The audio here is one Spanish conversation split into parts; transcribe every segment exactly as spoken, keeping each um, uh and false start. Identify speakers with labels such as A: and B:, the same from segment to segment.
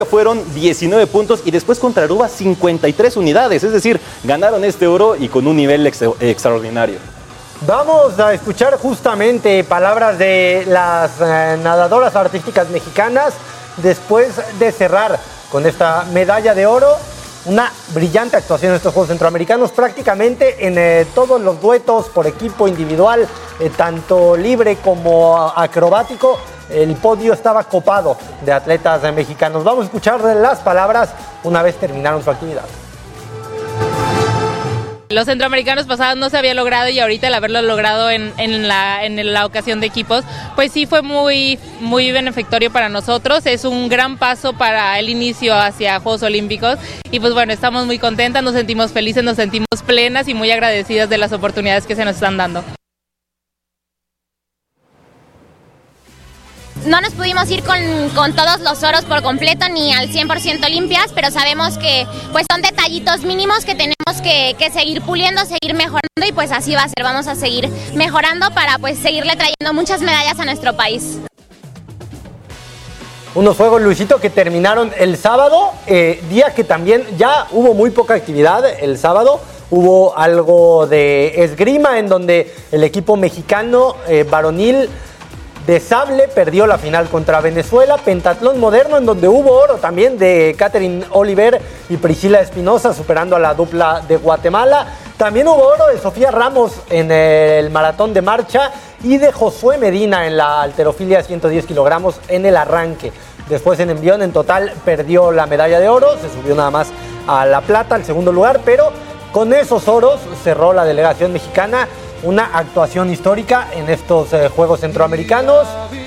A: fueron diecinueve puntos y después contra Aruba cincuenta y tres unidades, es decir, ganaron este oro y con un nivel ex extraordinario.
B: Vamos a escuchar justamente palabras de las eh, nadadoras artísticas mexicanas después de cerrar con esta medalla de oro. Una brillante actuación en estos Juegos Centroamericanos, prácticamente en eh, todos los duetos por equipo individual, eh, tanto libre como acrobático. El podio estaba copado de atletas eh, mexicanos. Vamos a escuchar las palabras una vez terminaron su actividad.
C: Los centroamericanos pasados no se había logrado y ahorita el haberlo logrado en, en, la, en la ocasión de equipos, pues sí fue muy, muy benefactorio para nosotros. Es un gran paso para el inicio hacia Juegos Olímpicos y pues bueno, estamos muy contentas, nos sentimos felices, nos sentimos plenas y muy agradecidas de las oportunidades que se nos están dando.
D: No nos pudimos ir con, con todos los oros por completo ni al cien por ciento limpias, pero sabemos que pues son detallitos mínimos que tenemos que, que seguir puliendo, seguir mejorando y pues así va a ser, vamos a seguir mejorando para pues seguirle trayendo muchas medallas a nuestro país.
B: Unos juegos, Luisito, que terminaron el sábado, eh, día que también ya hubo muy poca actividad el sábado. Hubo algo de esgrima en donde el equipo mexicano eh, varonil de sable perdió la final contra Venezuela. Pentatlón moderno en donde hubo oro también de Catherine Oliver y Priscila Espinosa superando a la dupla de Guatemala. También hubo oro de Sofía Ramos en el maratón de marcha y de Josué Medina en la halterofilia ciento diez kilogramos en el arranque. Después en envión en total perdió la medalla de oro, se subió nada más a la plata, al segundo lugar, pero con esos oros cerró la delegación mexicana. Una actuación histórica en estos eh, Juegos Centroamericanos.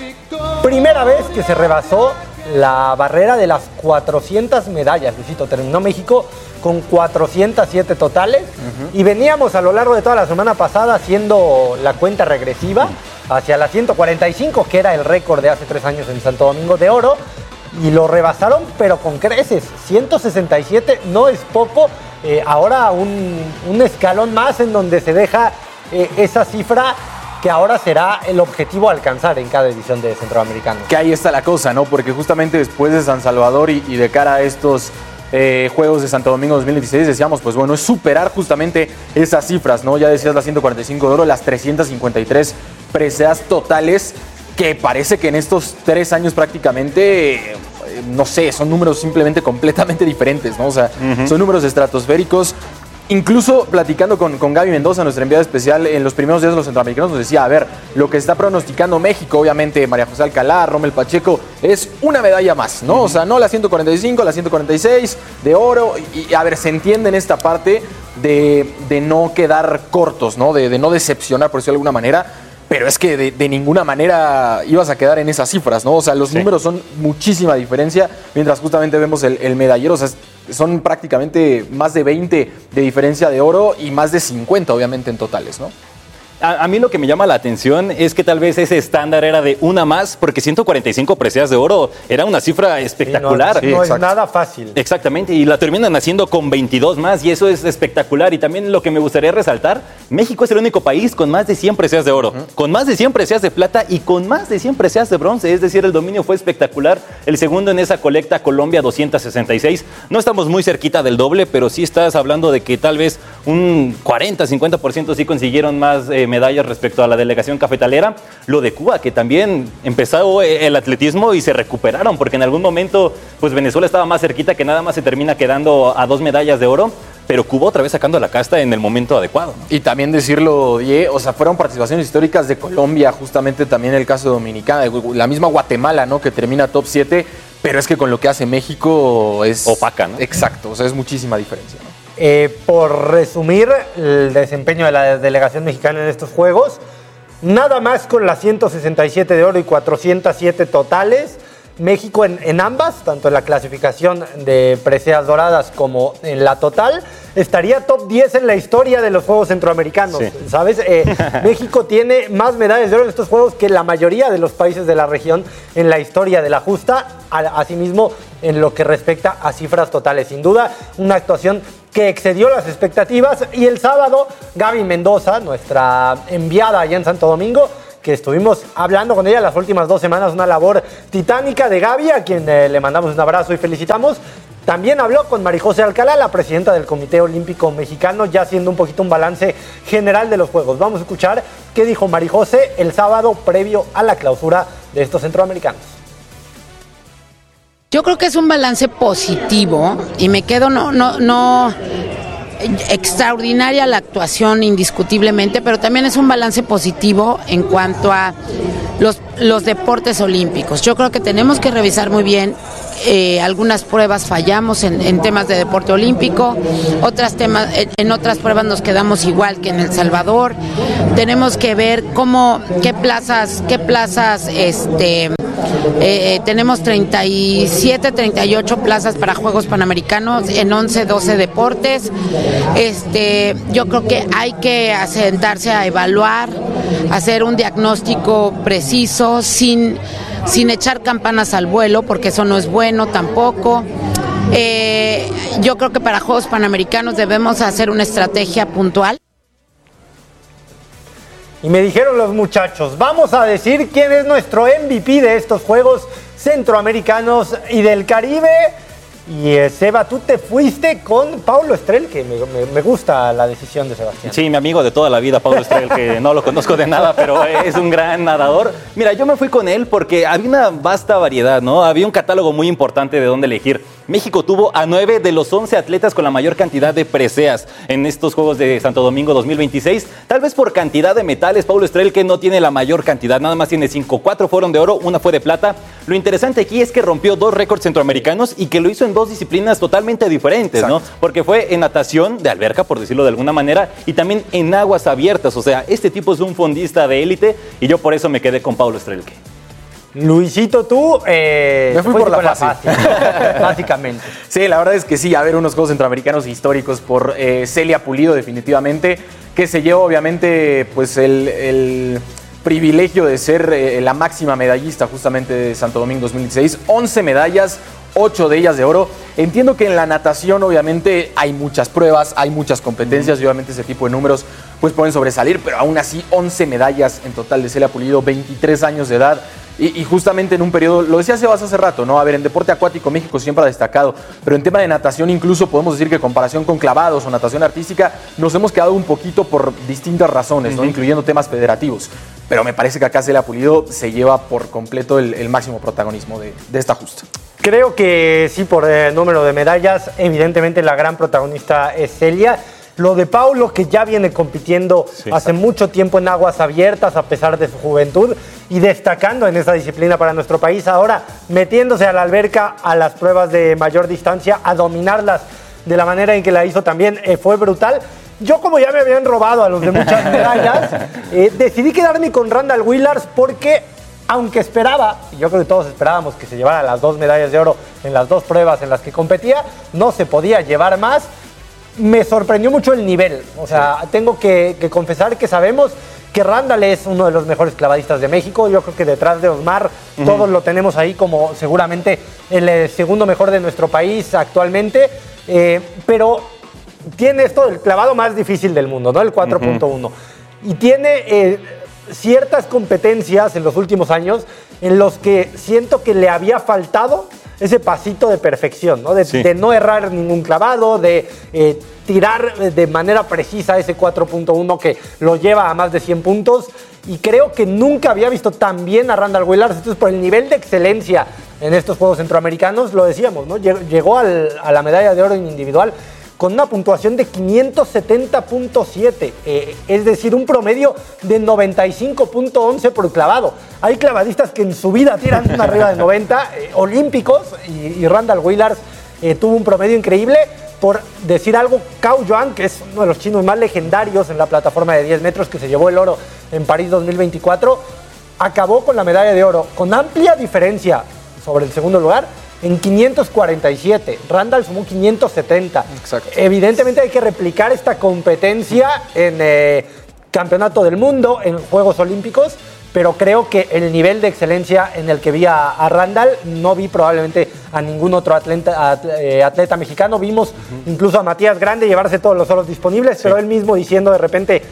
B: Primera vez que se rebasó la barrera de las cuatrocientas medallas. Luisito, terminó México con cuatrocientas siete totales. Uh-huh. Y veníamos a lo largo de toda la semana pasada haciendo la cuenta regresiva hacia las ciento cuarenta y cinco, que era el récord de hace tres años en Santo Domingo de oro. Y lo rebasaron, pero con creces. ciento sesenta y siete no es poco. Eh, ahora un, un escalón más en donde se deja Eh, esa cifra que ahora será el objetivo a alcanzar en cada edición de Centroamericano.
E: Que ahí está la cosa, ¿no? Porque justamente después de San Salvador y, y de cara a estos eh, Juegos de Santo Domingo dos mil dieciséis, decíamos, pues bueno, es superar justamente esas cifras, ¿no? Ya decías las ciento cuarenta y cinco de oro, las trescientas cincuenta y tres preseas totales, que parece que en estos tres años prácticamente, eh, no sé, son números simplemente completamente diferentes, ¿no? O sea, uh-huh. son números estratosféricos. Incluso platicando con, con Gaby Mendoza, nuestra enviada especial, en los primeros días de los centroamericanos, nos decía, a ver, lo que está pronosticando México, obviamente María José Alcalá, Rommel Pacheco, es una medalla más, ¿no? Uh-huh. O sea, no la ciento cuarenta y cinco, la ciento cuarenta y seis de oro. Y, y a ver, se entiende en esta parte de, de no quedar cortos, ¿no? De, de no decepcionar, por decirlo de alguna manera. Pero es que de, de ninguna manera ibas a quedar en esas cifras, ¿no? O sea, los sí. números son muchísima diferencia, mientras justamente vemos el, el medallero, o sea, son prácticamente más de veinte de diferencia de oro y más de cincuenta, obviamente, en totales, ¿no?
A: A, a mí lo que me llama la atención es que tal vez ese estándar era de una más, porque ciento cuarenta y cinco preseas de oro era una cifra espectacular.
B: Sí, no, sí, no es nada fácil.
A: Exactamente, y la terminan haciendo con veintidós más, y eso es espectacular. Y también lo que me gustaría resaltar, México es el único país con más de cien preseas de oro, uh-huh. con más de cien preseas de plata y con más de cien preseas de bronce. Es decir, el dominio fue espectacular. El segundo en esa colecta, Colombia, doscientas sesenta y seis. No estamos muy cerquita del doble, pero sí estás hablando de que tal vez un cuarenta, cincuenta por ciento sí consiguieron más eh, medallas respecto a la delegación cafetalera. Lo de Cuba, que también empezó el atletismo y se recuperaron, porque en algún momento pues Venezuela estaba más cerquita, que nada más se termina quedando a dos medallas de oro, pero Cuba otra vez sacando la casta en el momento adecuado, ¿no?
E: Y también decirlo, Die, o sea, fueron participaciones históricas de Colombia, justamente también el caso de Dominicana, la misma Guatemala, ¿no? Que termina top siete, pero es que con lo que hace México es
A: opaca, ¿no?
E: Exacto, o sea, es muchísima diferencia, ¿no?
B: Eh, por resumir el desempeño de la delegación mexicana en estos Juegos, nada más con las ciento sesenta y siete de oro y cuatrocientas siete totales, México en, en ambas, tanto en la clasificación de preseas doradas como en la total, estaría top diez en la historia de los Juegos Centroamericanos, sí. ¿sabes? Eh, México tiene más medallas de oro en estos Juegos que la mayoría de los países de la región en la historia de la justa, asimismo en lo que respecta a cifras totales. Sin duda, una actuación que excedió las expectativas, y el sábado Gaby Mendoza, nuestra enviada allá en Santo Domingo, que estuvimos hablando con ella las últimas dos semanas, una labor titánica de Gaby, a quien eh, le mandamos un abrazo y felicitamos. También habló con Marijose Alcalá, la presidenta del Comité Olímpico Mexicano, ya haciendo un poquito un balance general de los Juegos. Vamos a escuchar qué dijo Marijose el sábado previo a la clausura de estos centroamericanos.
F: Yo creo que es un balance positivo y me quedo no no no extraordinaria la actuación indiscutiblemente, pero también es un balance positivo en cuanto a los, los deportes olímpicos. Yo creo que tenemos que revisar muy bien eh, algunas pruebas fallamos en, en temas de deporte olímpico, otras temas, en otras pruebas nos quedamos igual que en El Salvador. Tenemos que ver cómo, qué plazas, qué plazas, este Eh, tenemos treinta y siete, treinta y ocho plazas para Juegos Panamericanos en once, doce deportes. Este, yo creo que hay que sentarse a evaluar, hacer un diagnóstico preciso, sin, sin echar campanas al vuelo, porque eso no es bueno tampoco. Eh, yo creo que para Juegos Panamericanos debemos hacer una estrategia puntual.
B: Y me dijeron los muchachos, vamos a decir quién es nuestro M V P de estos Juegos Centroamericanos y del Caribe. Y eh, Seba, tú te fuiste con Paulo Estrel, que me, me, me gusta la decisión de Sebastián.
A: Sí, mi amigo de toda la vida, Paulo Estrel, que no lo conozco de nada, pero es un gran nadador. Mira, yo me fui con él porque había una vasta variedad, ¿no? Había un catálogo muy importante de dónde elegir. México tuvo a nueve de los once atletas con la mayor cantidad de preseas en estos Juegos de Santo Domingo dos mil veintiséis. Tal vez por cantidad de metales, Paulo Estrel, que no tiene la mayor cantidad, nada más tiene cinco. Cuatro fueron de oro, una fue de plata. Lo interesante aquí es que rompió dos récords centroamericanos y que lo hizo en dos disciplinas totalmente diferentes, Exacto. ¿no? Porque fue en natación de alberca, por decirlo de alguna manera, y también en aguas abiertas. O sea, este tipo es un fondista de élite y yo por eso me quedé con Paulo Estrel.
B: Luisito, tú eh,
E: me fui por la, la fácil,
B: básicamente.
E: Sí, la verdad es que sí, a ver, unos Juegos Centroamericanos históricos por eh, Celia Pulido, definitivamente, que se lleva obviamente pues el, el privilegio de ser eh, la máxima medallista justamente de Santo Domingo dos mil dieciséis. once medallas, ocho de ellas de oro. Entiendo que en la natación obviamente hay muchas pruebas, hay muchas competencias, mm. y obviamente ese tipo de números pues pueden sobresalir, pero aún así once medallas en total de Celia Pulido, veintitrés años de edad. Y, y justamente en un periodo, lo decía Sebas hace rato, ¿no? A ver, en deporte acuático México siempre ha destacado, pero en tema de natación incluso podemos decir que en comparación con clavados o natación artística nos hemos quedado un poquito por distintas razones, ¿no? Uh-huh. Incluyendo temas federativos. Pero me parece que acá Celia Pulido se lleva por completo el, el máximo protagonismo de, de esta justa.
B: Creo que sí, por el número de medallas, evidentemente la gran protagonista es Celia. Lo de Paulo, que ya viene compitiendo sí, hace exacto. mucho tiempo en aguas abiertas, a pesar de su juventud, y destacando en esa disciplina para nuestro país, ahora metiéndose a la alberca a las pruebas de mayor distancia, a dominarlas de la manera en que la hizo también, eh, fue brutal. Yo, como ya me habían robado a los de muchas medallas, eh, decidí quedarme con Randall Willars porque, aunque esperaba, y yo creo que todos esperábamos que se llevara las dos medallas de oro en las dos pruebas en las que competía, no se podía llevar más. Me sorprendió mucho el nivel, o sea, sí. tengo que, que confesar que sabemos que Randall es uno de los mejores clavadistas de México. Yo creo que detrás de Osmar uh-huh. todos lo tenemos ahí como seguramente el segundo mejor de nuestro país actualmente, eh, pero tiene esto del clavado más difícil del mundo, ¿no? El cuatro punto uno. Uh-huh. Y tiene eh, ciertas competencias en los últimos años en los que siento que le había faltado ese pasito de perfección, ¿no? De, sí. de no errar ningún clavado, de eh, tirar de manera precisa ese cuatro punto uno que lo lleva a más de cien puntos. Y creo que nunca había visto tan bien a Randall Willars. Entonces, por el nivel de excelencia en estos Juegos Centroamericanos, lo decíamos, ¿no? Llegó al, a la medalla de oro en individual con una puntuación de quinientos setenta punto siete, eh, es decir, un promedio de noventa y cinco punto once por clavado. Hay clavadistas que en su vida tiran una arriba de noventa, eh, olímpicos, y, y Randall Willars eh, tuvo un promedio increíble. Por decir algo, Cao Yuan, que es uno de los chinos más legendarios en la plataforma de diez metros, que se llevó el oro en París dos mil veinticuatro, acabó con la medalla de oro, con amplia diferencia sobre el segundo lugar, en quinientos cuarenta y siete. Randall sumó quinientos setenta.
E: Exacto.
B: Evidentemente hay que replicar esta competencia en eh, Campeonato del Mundo, en Juegos Olímpicos, pero creo que el nivel de excelencia en el que vi a, a Randall, no vi probablemente a ningún otro atleta, atleta, atleta mexicano. Vimos uh-huh. incluso a Matías Grande llevarse todos los oros disponibles, sí. pero él mismo diciendo de repente,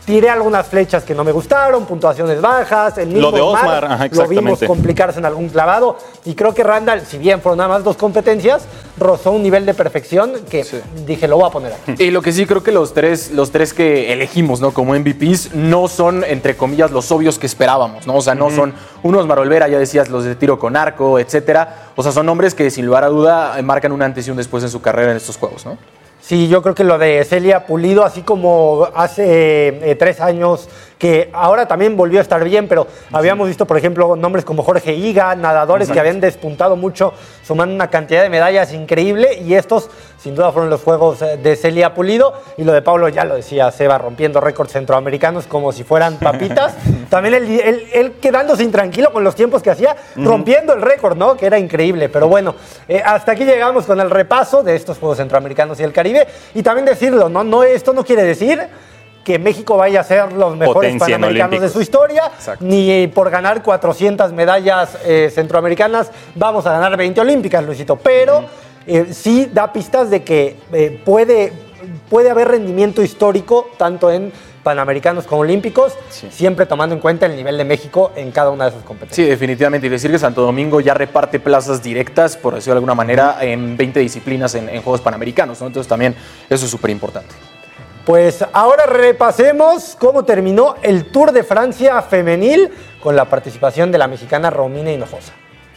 B: tiré algunas flechas que no me gustaron, puntuaciones bajas, el mismo
A: Lo de Osmar, ajá,
B: lo vimos
A: exactamente.
B: complicarse en algún clavado, y creo que Randall, si bien fueron nada más dos competencias, rozó un nivel de perfección que sí. dije, lo voy a poner aquí.
E: Y lo que sí creo que los tres, los tres que elegimos, ¿no? Como M V Ps no son, entre comillas, los obvios que esperábamos, ¿no? O sea, no uh-huh. son unos Marolvera, ya decías, los de tiro con arco, etcétera. O sea, son nombres que sin lugar a duda marcan un antes y un después en su carrera en estos juegos, ¿no?
B: Sí, yo creo que lo de Celia Pulido, así como hace eh, tres años, que ahora también volvió a estar bien, pero sí. habíamos visto, por ejemplo, nombres como Jorge Higa, nadadores Exacto. que habían despuntado mucho, sumando una cantidad de medallas increíble, y estos, sin duda, fueron los juegos de Celia Pulido, y lo de Pablo, ya lo decía Seba, rompiendo récords centroamericanos como si fueran papitas. También él, él, él quedándose intranquilo con los tiempos que hacía, uh-huh. rompiendo el récord, ¿no? Que era increíble, pero bueno, eh, hasta aquí llegamos con el repaso de estos Juegos Centroamericanos y el Caribe. Y también decirlo, ¿no? No, esto no quiere decir que México vaya a ser los mejores Potencia panamericanos de su historia, Exacto. ni por ganar cuatrocientas medallas eh, centroamericanas vamos a ganar veinte olímpicas, Luisito, pero uh-huh. eh, sí da pistas de que eh, puede, puede haber rendimiento histórico tanto en panamericanos como olímpicos, sí. siempre tomando en cuenta el nivel de México en cada una de sus competencias.
E: Sí, definitivamente. Y decir que Santo Domingo ya reparte plazas directas, por decirlo de alguna manera, en veinte disciplinas en, en Juegos Panamericanos, ¿no? Entonces también eso es súper importante.
B: Pues ahora repasemos cómo terminó el Tour de Francia femenil con la participación de la mexicana Romina Hinojosa.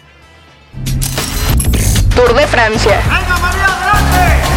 G: Tour de Francia.
B: ¡Venga, María, adelante!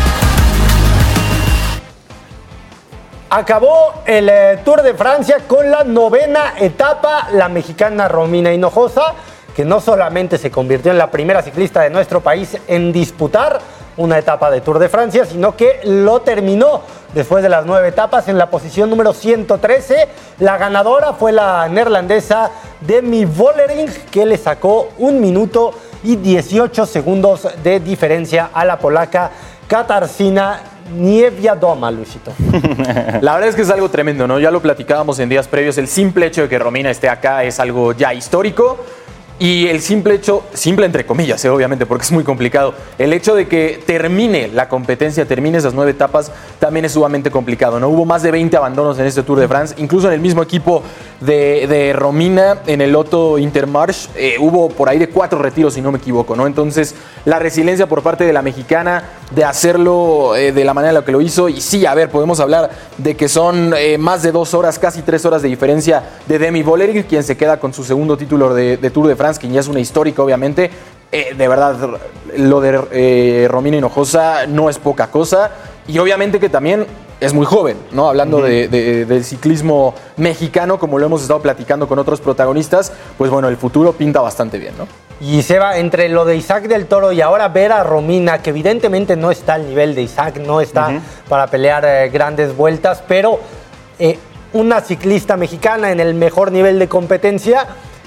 B: Acabó el eh, Tour de Francia con la novena etapa, la mexicana Romina Hinojosa, que no solamente se convirtió en la primera ciclista de nuestro país en disputar una etapa de Tour de Francia, sino que lo terminó después de las nueve etapas en la posición número ciento trece. La ganadora fue la neerlandesa Demi Vollering, que le sacó un minuto y dieciocho segundos de diferencia a la polaca Katarzyna Niewiadoma, Luisito.
E: La verdad es que es algo tremendo, ¿no? Ya lo platicábamos en días previos. El simple hecho de que Romina esté acá es algo ya histórico. Y el simple hecho, simple entre comillas, ¿eh? Obviamente, porque es muy complicado, el hecho de que termine la competencia, termine esas nueve etapas, también es sumamente complicado, ¿no? Hubo más de veinte abandonos en este Tour de France, incluso en el mismo equipo de, de Romina, en el Lotto Intermarché, eh, hubo por ahí de cuatro retiros, si no me equivoco, ¿no? Entonces, la resiliencia por parte de la mexicana de hacerlo eh, de la manera en la que lo hizo, y sí, a ver, podemos hablar de que son eh, más de dos horas, casi tres horas de diferencia de Demi Vollering, quien se queda con su segundo título de, de Tour de France, quien ya es una histórica, obviamente. Eh, de verdad, lo de eh, Romina Hinojosa no es poca cosa, y obviamente que también es muy joven, ¿no? Hablando uh-huh. de, de, del ciclismo mexicano, como lo hemos estado platicando con otros protagonistas, pues bueno, el futuro pinta bastante bien, ¿no?
B: Y Seba, entre lo de Isaac del Toro y ahora ver a Romina, que evidentemente no está al nivel de Isaac, no está uh-huh. para pelear eh, grandes vueltas, pero eh, una ciclista mexicana en el mejor nivel de competencia,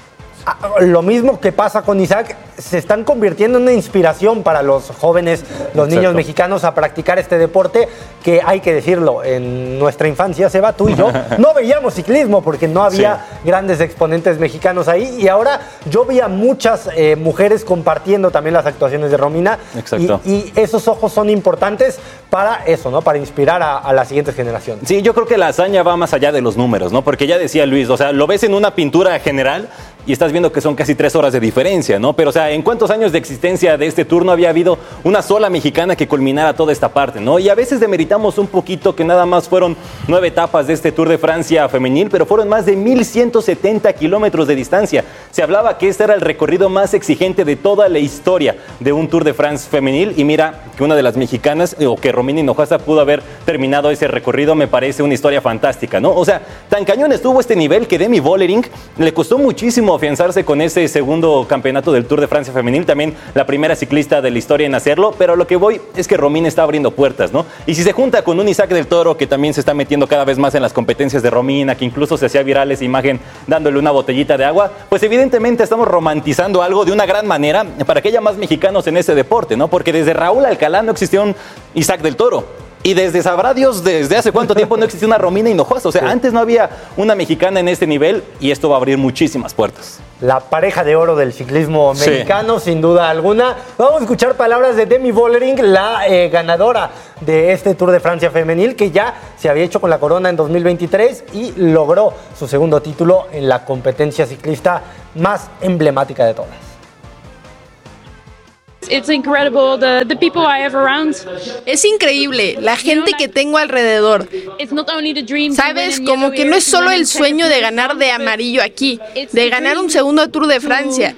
B: lo mismo que pasa con Isaac, se están convirtiendo en una inspiración para los jóvenes, los Exacto. niños mexicanos a practicar este deporte que, hay que decirlo, en nuestra infancia, Seba, tú y yo, no veíamos ciclismo porque no había sí. grandes exponentes mexicanos ahí, y ahora yo vi a muchas eh, mujeres compartiendo también las actuaciones de Romina.
A: Exacto.
B: Y, y esos ojos son importantes para eso, ¿no? Para inspirar a, a las siguientes generaciones.
A: Sí, yo creo que la hazaña va más allá de los números, ¿no? Porque ya decía Luis, o sea, lo ves en una pintura general y estás viendo que son casi tres horas de diferencia, ¿no? Pero, o sea, ¿en cuántos años de existencia de este tour no había habido una sola mexicana que culminara toda esta parte, ¿no? Y a veces demeritamos un poquito que nada más fueron nueve etapas de este Tour de Francia femenil, pero fueron más de mil ciento setenta kilómetros de distancia. Se hablaba que este era el recorrido más exigente de toda la historia de un Tour de France femenil, y mira que una de las mexicanas, o que Romina Hinojosa pudo haber terminado ese recorrido, me parece una historia fantástica, ¿no? O sea, tan cañón estuvo este nivel que Demi Vollering le costó muchísimo afianzarse con ese segundo campeonato del Tour de Francia femenil, también la primera ciclista de la historia en hacerlo, pero lo que voy es que Romina está abriendo puertas, ¿no? Y si se junta con un Isaac del Toro, que también se está metiendo cada vez más en las competencias de Romina, que incluso se hacía viral esa imagen dándole una botellita de agua, pues evidentemente estamos romantizando algo de una gran manera para que haya más mexicanos en ese deporte, ¿no? Porque desde Raúl Alcalá no existió un Isaac del Toro. Y desde sabrá Dios desde hace cuánto tiempo no existía una Romina Hinojosa. O sea, sí. antes no había una mexicana en este nivel, y esto va a abrir muchísimas puertas.
B: La pareja de oro del ciclismo mexicano, sí. sin duda alguna. Vamos a escuchar palabras de Demi Vollering, la eh, ganadora de este Tour de Francia femenil que ya se había hecho con la corona en dos mil veintitrés y logró su segundo título en la competencia ciclista más emblemática de todas.
G: It's incredible, the, the people I have around.
H: Es increíble, la gente que tengo alrededor.
G: It's not only the dream.
H: Sabes, como que no es solo el sueño de ganar de amarillo aquí, de ganar un segundo Tour de Francia,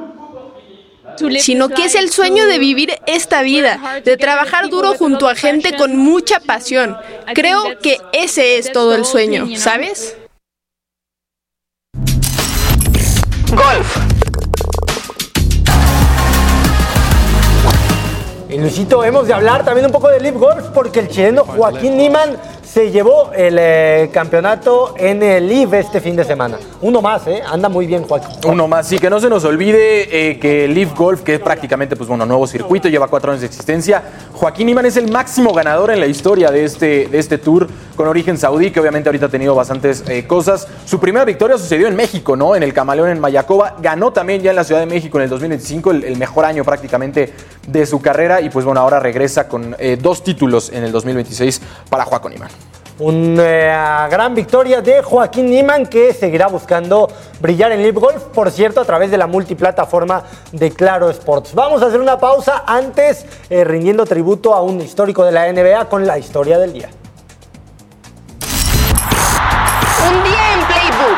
H: sino que es el sueño de vivir esta vida, de trabajar duro junto a gente con mucha pasión. Creo que ese es todo el sueño, ¿sabes?
B: Golf. Y Luisito, hemos de hablar también un poco de Live Golf porque el chileno Joaquín Niemann se llevó el eh, campeonato en el Live este fin de semana. Uno más, ¿eh? Anda muy bien, Joaquín.
E: Uno más, sí, que no se nos olvide eh, que Live Golf, que es prácticamente pues, bueno, nuevo circuito, lleva cuatro años de existencia. Joaquín Niemann es el máximo ganador en la historia de este, de este tour con origen saudí, que obviamente ahorita ha tenido bastantes eh, cosas. Su primera victoria sucedió en México, ¿no? En el Camaleón en Mayacoba. Ganó también ya en la Ciudad de México en el dos mil veinticinco, el, el mejor año prácticamente de su carrera. Y pues bueno, ahora regresa con eh, dos títulos en el dos mil veintiséis para Joaquín Niemann.
B: Una gran victoria de Joaquín Niemann que seguirá buscando brillar en Live Golf, por cierto, a través de la multiplataforma de Claro Sports. Vamos a hacer una pausa antes, eh, rindiendo tributo a un histórico de la N B A con la historia del día.
H: Un día en Playbook.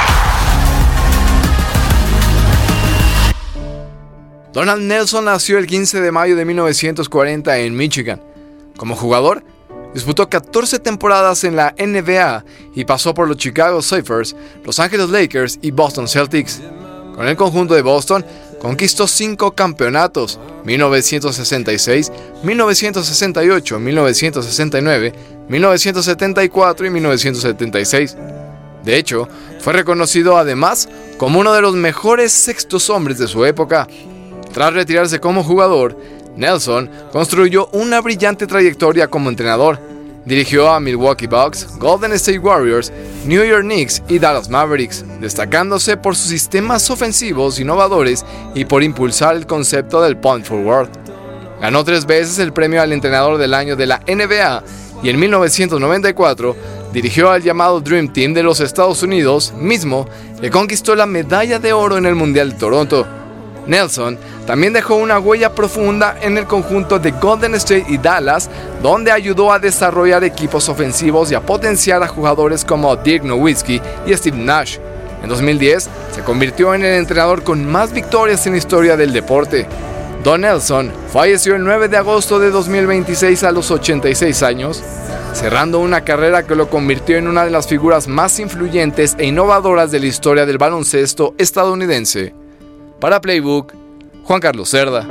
I: Donald Nelson nació el quince de mayo de mil novecientos cuarenta en Michigan. Como jugador, disputó catorce temporadas en la N B A y pasó por los Chicago Sophers, Los Ángeles Lakers y Boston Celtics. Con el conjunto de Boston, conquistó cinco campeonatos: mil novecientos sesenta y seis, mil novecientos sesenta y ocho, mil novecientos sesenta y nueve, mil novecientos setenta y cuatro y mil novecientos setenta y seis. De hecho, fue reconocido además como uno de los mejores sextos hombres de su época. Tras retirarse como jugador, Nelson construyó una brillante trayectoria como entrenador. Dirigió a Milwaukee Bucks, Golden State Warriors, New York Knicks y Dallas Mavericks, destacándose por sus sistemas ofensivos innovadores y por impulsar el concepto del point forward. Ganó tres veces el premio al entrenador del año de la N B A y en mil novecientos noventa y cuatro dirigió al llamado Dream Team de los Estados Unidos, mismo que conquistó la medalla de oro en el Mundial de Toronto. Nelson también dejó una huella profunda en el conjunto de Golden State y Dallas, donde ayudó a desarrollar equipos ofensivos y a potenciar a jugadores como Dirk Nowitzki y Steve Nash. En dos mil diez se convirtió en el entrenador con más victorias en la historia del deporte. Don Nelson falleció el nueve de agosto de dos mil veintiséis a los ochenta y seis años, cerrando una carrera que lo convirtió en una de las figuras más influyentes e innovadoras de la historia del baloncesto estadounidense. Para Playbook, Juan Carlos Cerda.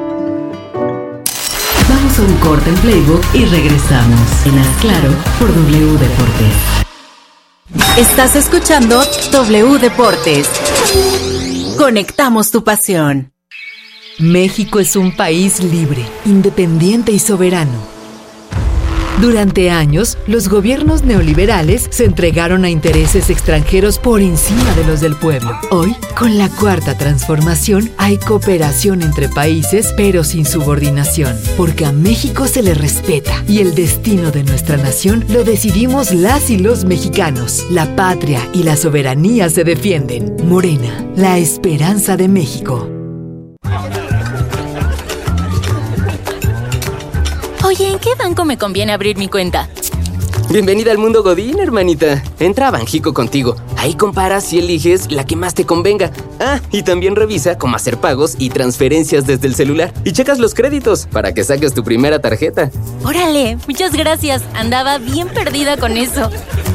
J: Vamos a un corte en Playbook y regresamos en Haz Claro por W Deportes. Estás escuchando W Deportes. Conectamos tu pasión. México es un país libre, independiente y soberano. Durante años, los gobiernos neoliberales se entregaron a intereses extranjeros por encima de los del pueblo. Hoy, con la Cuarta Transformación, hay cooperación entre países, pero sin subordinación, porque a México se le respeta y el destino de nuestra nación lo decidimos las y los mexicanos. La patria y la soberanía se defienden. Morena, la esperanza de México.
K: Oye, ¿en qué banco me conviene abrir mi cuenta?
L: Bienvenida al mundo Godín, hermanita. Entra a Banjico Contigo. Ahí comparas y eliges la que más te convenga. Ah, y también revisa cómo hacer pagos y transferencias desde el celular. Y checas los créditos para que saques tu primera tarjeta.
K: Órale, muchas gracias. Andaba bien perdida con eso.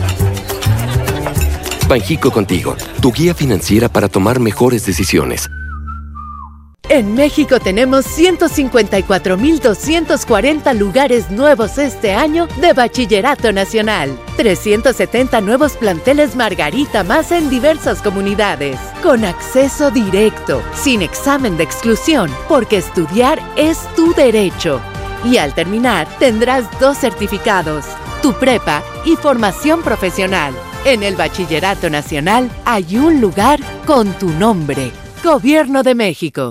M: Banjico Contigo, tu guía financiera para tomar mejores decisiones.
N: En México tenemos ciento cincuenta y cuatro mil doscientos cuarenta lugares nuevos este año de Bachillerato Nacional. trescientos setenta nuevos planteles Margarita más en diversas comunidades. Con acceso directo, sin examen de exclusión, porque estudiar es tu derecho. Y al terminar, tendrás dos certificados, tu prepa y formación profesional. En el Bachillerato Nacional hay un lugar con tu nombre. Gobierno de México.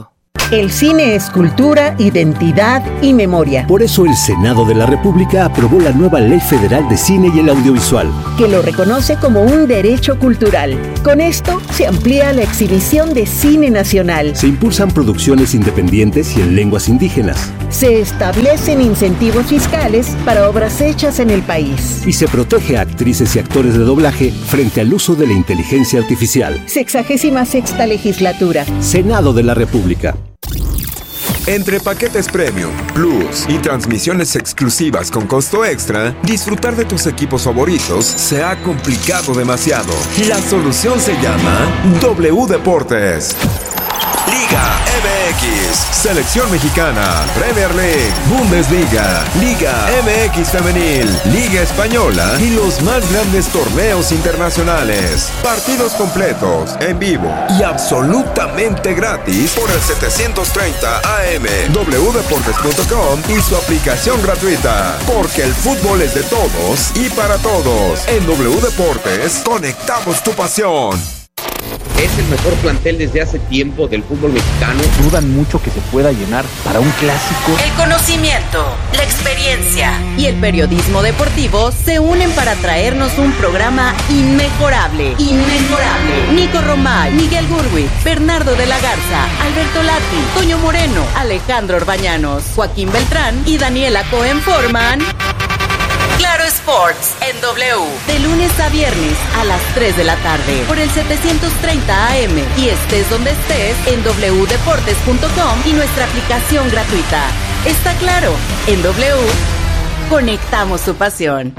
O: El cine es cultura, identidad y memoria.
P: Por eso el Senado de la República aprobó la nueva Ley Federal de Cine y el Audiovisual,
O: que lo reconoce como un derecho cultural. Con esto se amplía la exhibición de cine nacional.
P: Se impulsan producciones independientes y en lenguas indígenas.
O: Se establecen incentivos fiscales para obras hechas en el país.
P: Y se protege a actrices y actores de doblaje frente al uso de la inteligencia artificial.
O: Sexagésima sexta legislatura.
P: Senado de la República.
Q: Entre paquetes premium, plus y transmisiones exclusivas con costo extra, disfrutar de tus equipos favoritos se ha complicado demasiado. La solución se llama W Deportes. Liga M X, Selección Mexicana, Premier League, Bundesliga, Liga M X Femenil, Liga Española y los más grandes torneos internacionales. Partidos completos, en vivo y absolutamente gratis por el setecientos treinta A M, w deportes punto com y su aplicación gratuita. Porque el fútbol es de todos y para todos. En W Deportes, conectamos tu pasión.
R: Es el mejor plantel desde hace tiempo del fútbol mexicano.
E: Dudan mucho que se pueda llenar para un clásico.
S: El conocimiento, la experiencia y el periodismo deportivo se unen para traernos un programa inmejorable. Inmejorable. Nico Romay, Miguel Gurwitz, Bernardo de la Garza, Alberto Lati, Toño Moreno, Alejandro Orbañanos, Joaquín Beltrán y Daniela Cohen forman Claro Sports en W, de lunes a viernes a las tres de la tarde por el setecientos treinta A M y estés donde estés en w deportes punto com y nuestra aplicación gratuita. Está claro, en W conectamos tu pasión.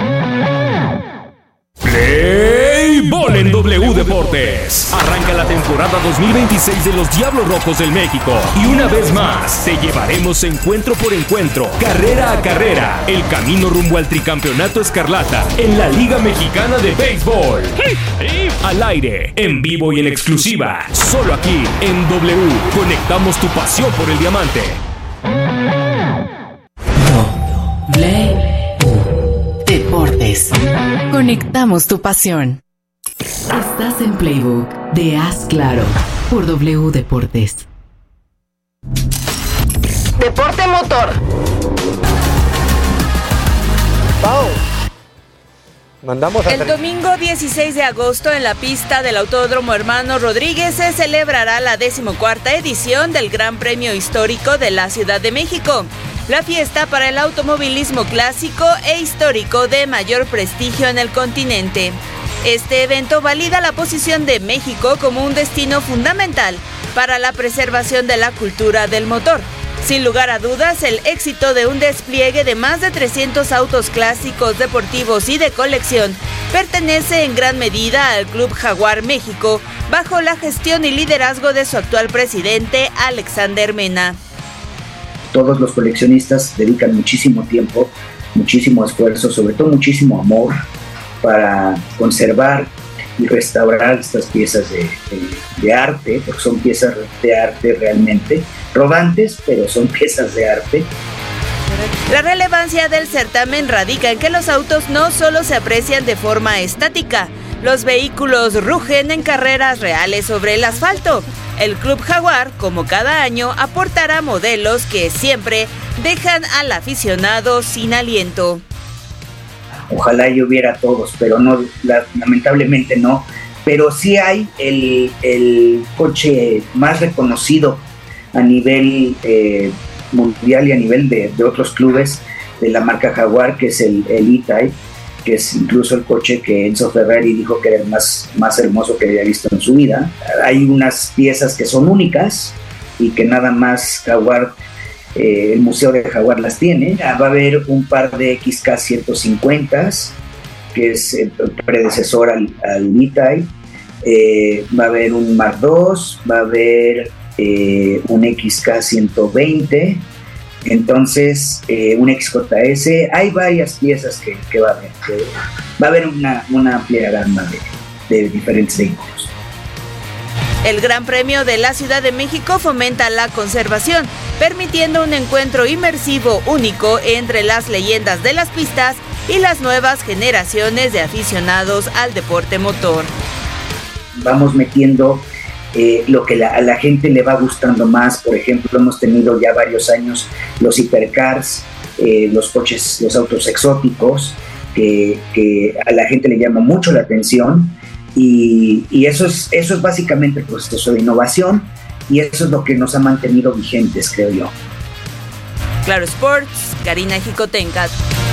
T: Play Ball en W Deportes. Arranca la temporada dos mil veintiséis de los Diablos Rojos del México. Y una vez más, te llevaremos encuentro por encuentro, carrera a carrera, el camino rumbo al tricampeonato escarlata en la Liga Mexicana de Béisbol. Al aire, en vivo y en exclusiva, solo aquí en W. Conectamos tu pasión por el diamante.
J: Play Deportes. Conectamos tu pasión. Estás en Playbook de Haz Claro por W Deportes.
H: Deporte motor.
B: Pau. Mandamos a
U: El domingo dieciséis de agosto en la pista del Autódromo Hermano Rodríguez se celebrará la decimocuarta edición del Gran Premio Histórico de la Ciudad de México. La fiesta para el automovilismo clásico e histórico de mayor prestigio en el continente. Este evento valida la posición de México como un destino fundamental para la preservación de la cultura del motor. Sin lugar a dudas, el éxito de un despliegue de más de trescientos autos clásicos, deportivos y de colección pertenece en gran medida al Club Jaguar México, bajo la gestión y liderazgo de su actual presidente, Alexander Mena.
V: Todos los coleccionistas dedican muchísimo tiempo, muchísimo esfuerzo, sobre todo muchísimo amor para conservar y restaurar estas piezas de, de, de arte, porque son piezas de arte realmente, rodantes, pero son piezas de arte.
U: La relevancia del certamen radica en que los autos no solo se aprecian de forma estática, los vehículos rugen en carreras reales sobre el asfalto. El Club Jaguar, como cada año, aportará modelos que siempre dejan al aficionado sin aliento.
V: Ojalá yo hubiera todos, pero no, la, lamentablemente no. Pero sí hay el, el coche más reconocido a nivel eh, mundial y a nivel de, de otros clubes de la marca Jaguar, que es el, el E-Type, que es incluso el coche que Enzo Ferrari dijo que era el más, más hermoso que había visto en su vida. Hay unas piezas que son únicas y que nada más Jaguar, eh, el Museo de Jaguar las tiene. Va a haber un par de X K ciento cincuenta, que es el predecesor al, al E-Type. Eh, va a haber un Mark dos, va a haber eh, un X K ciento veinte, entonces eh, un X J S. Hay varias piezas que, que va a haber, que va a haber una, una amplia gama de, de diferentes vehículos.
U: El Gran Premio de la Ciudad de México fomenta la conservación, permitiendo un encuentro inmersivo único entre las leyendas de las pistas y las nuevas generaciones de aficionados al deporte motor.
V: Vamos metiendo eh, lo que la, a la gente le va gustando más. Por ejemplo, hemos tenido ya varios años los hipercars, eh, los coches, los autos exóticos, que, que a la gente le llama mucho la atención, y, y eso, es, eso es básicamente el proceso de innovación, y eso es lo que nos ha mantenido vigentes, creo yo.
U: Claro Sports, Karina Jicotenca.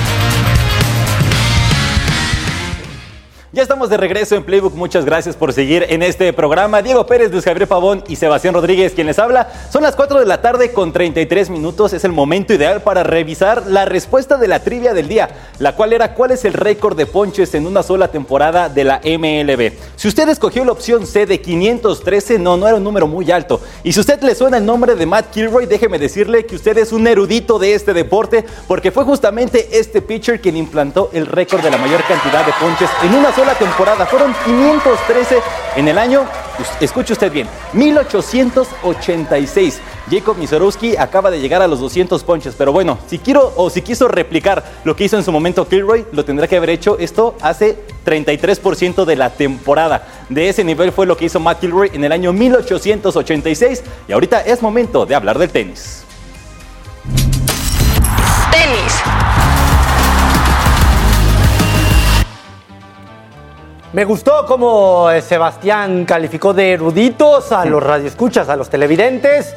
A: Ya estamos de regreso en Playbook. Muchas gracias por seguir en este programa. Diego Pérez, Luis Javier Pavón y Sebastián Rodríguez, quien les habla. Son las cuatro de la tarde con treinta y tres minutos. Es el momento ideal para revisar la respuesta de la trivia del día, la cual era: ¿cuál es el récord de ponches en una sola temporada de la M L B? Si usted escogió la opción C de quinientos trece, no, no era un número muy alto. Y si a usted le suena el nombre de Matt Kilroy, déjeme decirle que usted es un erudito de este deporte, porque fue justamente este pitcher quien implantó el récord de la mayor cantidad de ponches en una sola la temporada. Fueron quinientos trece en el año, escuche usted bien, mil ochocientos ochenta y seis. Jacob Misorowski acaba de llegar a los doscientos ponches, pero bueno, si quiero o si quiso replicar lo que hizo en su momento Kilroy, lo tendrá que haber hecho esto hace treinta y tres por ciento de la temporada. De ese nivel fue lo que hizo Matt Kilroy en el año mil ochocientos ochenta y seis, y ahorita es momento de hablar del tenis.
H: Tenis.
B: Me gustó cómo Sebastián calificó de eruditos a los radioescuchas, a los televidentes.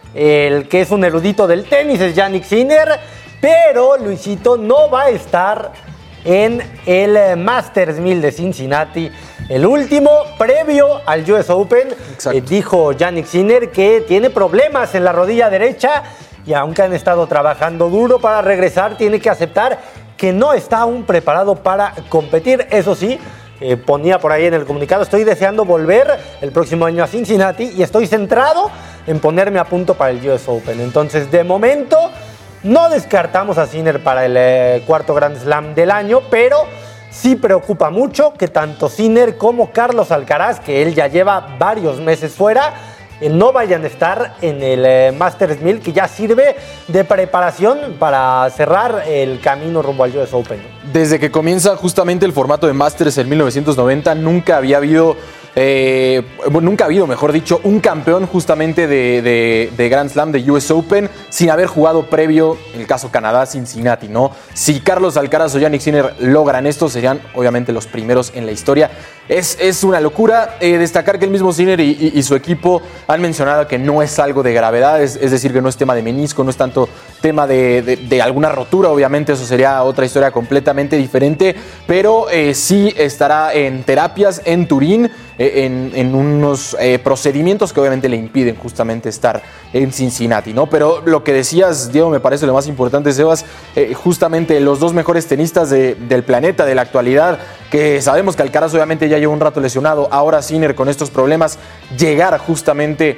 B: El que es un erudito del tenis es Jannik Sinner, pero Luisito no va a estar en el Masters mil de Cincinnati. El último, previo al U S Open, eh, dijo Jannik Sinner que tiene problemas en la rodilla derecha, y aunque han estado trabajando duro para regresar, tiene que aceptar que no está aún preparado para competir. Eso sí, Eh, ponía por ahí en el comunicado: estoy deseando volver el próximo año a Cincinnati y estoy centrado en ponerme a punto para el U S Open. Entonces, de momento, no descartamos a Sinner para el eh, cuarto Grand Slam del año, pero sí preocupa mucho que tanto Sinner como Carlos Alcaraz, que él ya lleva varios meses fuera, eh, no vayan a estar en el eh, Masters mil, que ya sirve de preparación para cerrar el camino rumbo al U S Open.
E: Desde que comienza justamente el formato de Masters en mil novecientos noventa, nunca había habido, eh, nunca ha habido, mejor dicho, un campeón justamente de, de, de Grand Slam, de U S Open, sin haber jugado previo, en el caso Canadá, Cincinnati, ¿no? Si Carlos Alcaraz o Jannik Sinner logran esto, serían obviamente los primeros en la historia. Es, es una locura. Eh, destacar que el mismo Sinner y, y, y su equipo han mencionado que no es algo de gravedad, es, es decir, que no es tema de menisco, no es tanto tema de, de, de alguna rotura. Obviamente eso sería otra historia completamente diferente, pero eh, sí estará en terapias en Turín, eh, en, en unos eh, procedimientos que obviamente le impiden justamente estar en Cincinnati, ¿no? Pero lo que decías, Diego, me parece lo más importante, Sebas, eh, justamente los dos mejores tenistas de, del planeta, de la actualidad, que sabemos que Alcaraz obviamente ya lleva un rato lesionado, ahora Sinner con estos problemas, llegar justamente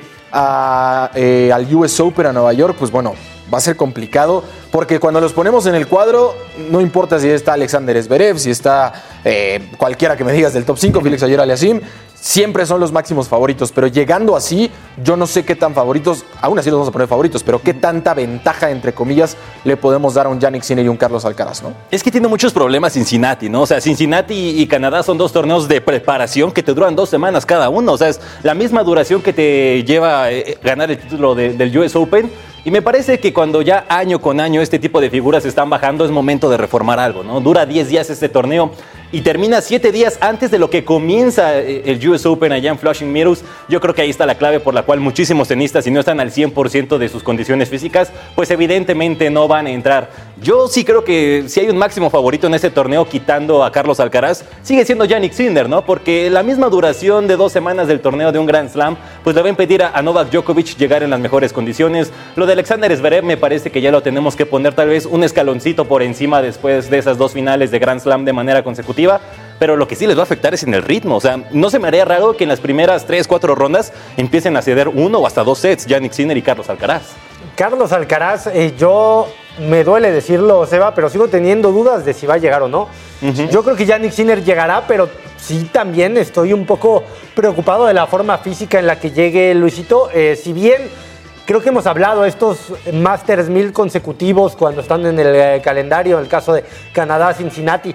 E: a, eh, al U S Open a Nueva York, pues bueno, va a ser complicado, porque cuando los ponemos en el cuadro, no importa si está Alexander Zverev, si está eh, cualquiera que me digas del top cinco, Félix Auger-Aliassime, siempre son los máximos favoritos, pero llegando así, yo no sé qué tan favoritos, aún así los vamos a poner favoritos, pero qué tanta ventaja, entre comillas, le podemos dar a un Jannik Sinner y un Carlos Alcaraz, ¿no? Es que tiene muchos problemas Cincinnati, ¿no? O sea, Cincinnati y Canadá son dos torneos de preparación que te duran dos semanas cada uno, o sea, es la misma duración que te lleva eh, ganar el título de, del U S Open. Y me parece que cuando ya año con año este tipo de figuras están bajando, es momento de reformar algo, ¿no? Dura diez días este torneo y termina siete días antes de lo que comienza el U S Open allá en Flushing Meadows. Yo creo que ahí está la clave por la cual muchísimos tenistas, si no están al cien por ciento de sus condiciones físicas, pues evidentemente no van a entrar. Yo sí creo que si hay un máximo favorito en este torneo, quitando a Carlos Alcaraz, sigue siendo Jannik Sinner, ¿no? Porque la misma duración de dos semanas del torneo de un Grand Slam, pues le va a impedir a, a Novak Djokovic llegar en las mejores condiciones. Lo de Alexander Zverev me parece que ya lo tenemos que poner tal vez un escaloncito por encima después de esas dos finales de Grand Slam de manera consecutiva, pero lo que sí les va a afectar es en el ritmo. O sea, no se me haría raro que en las primeras tres, cuatro rondas empiecen a ceder uno o hasta dos sets Jannik Sinner y Carlos Alcaraz.
B: Carlos Alcaraz, eh, yo me duele decirlo, Seba, pero sigo teniendo dudas de si va a llegar o no. Uh-huh. Yo creo que Jannik Sinner llegará, pero sí también estoy un poco preocupado de la forma física en la que llegue Luisito. Eh, si bien creo que hemos hablado estos Masters mil consecutivos cuando están en el eh, calendario, en el caso de Canadá, Cincinnati,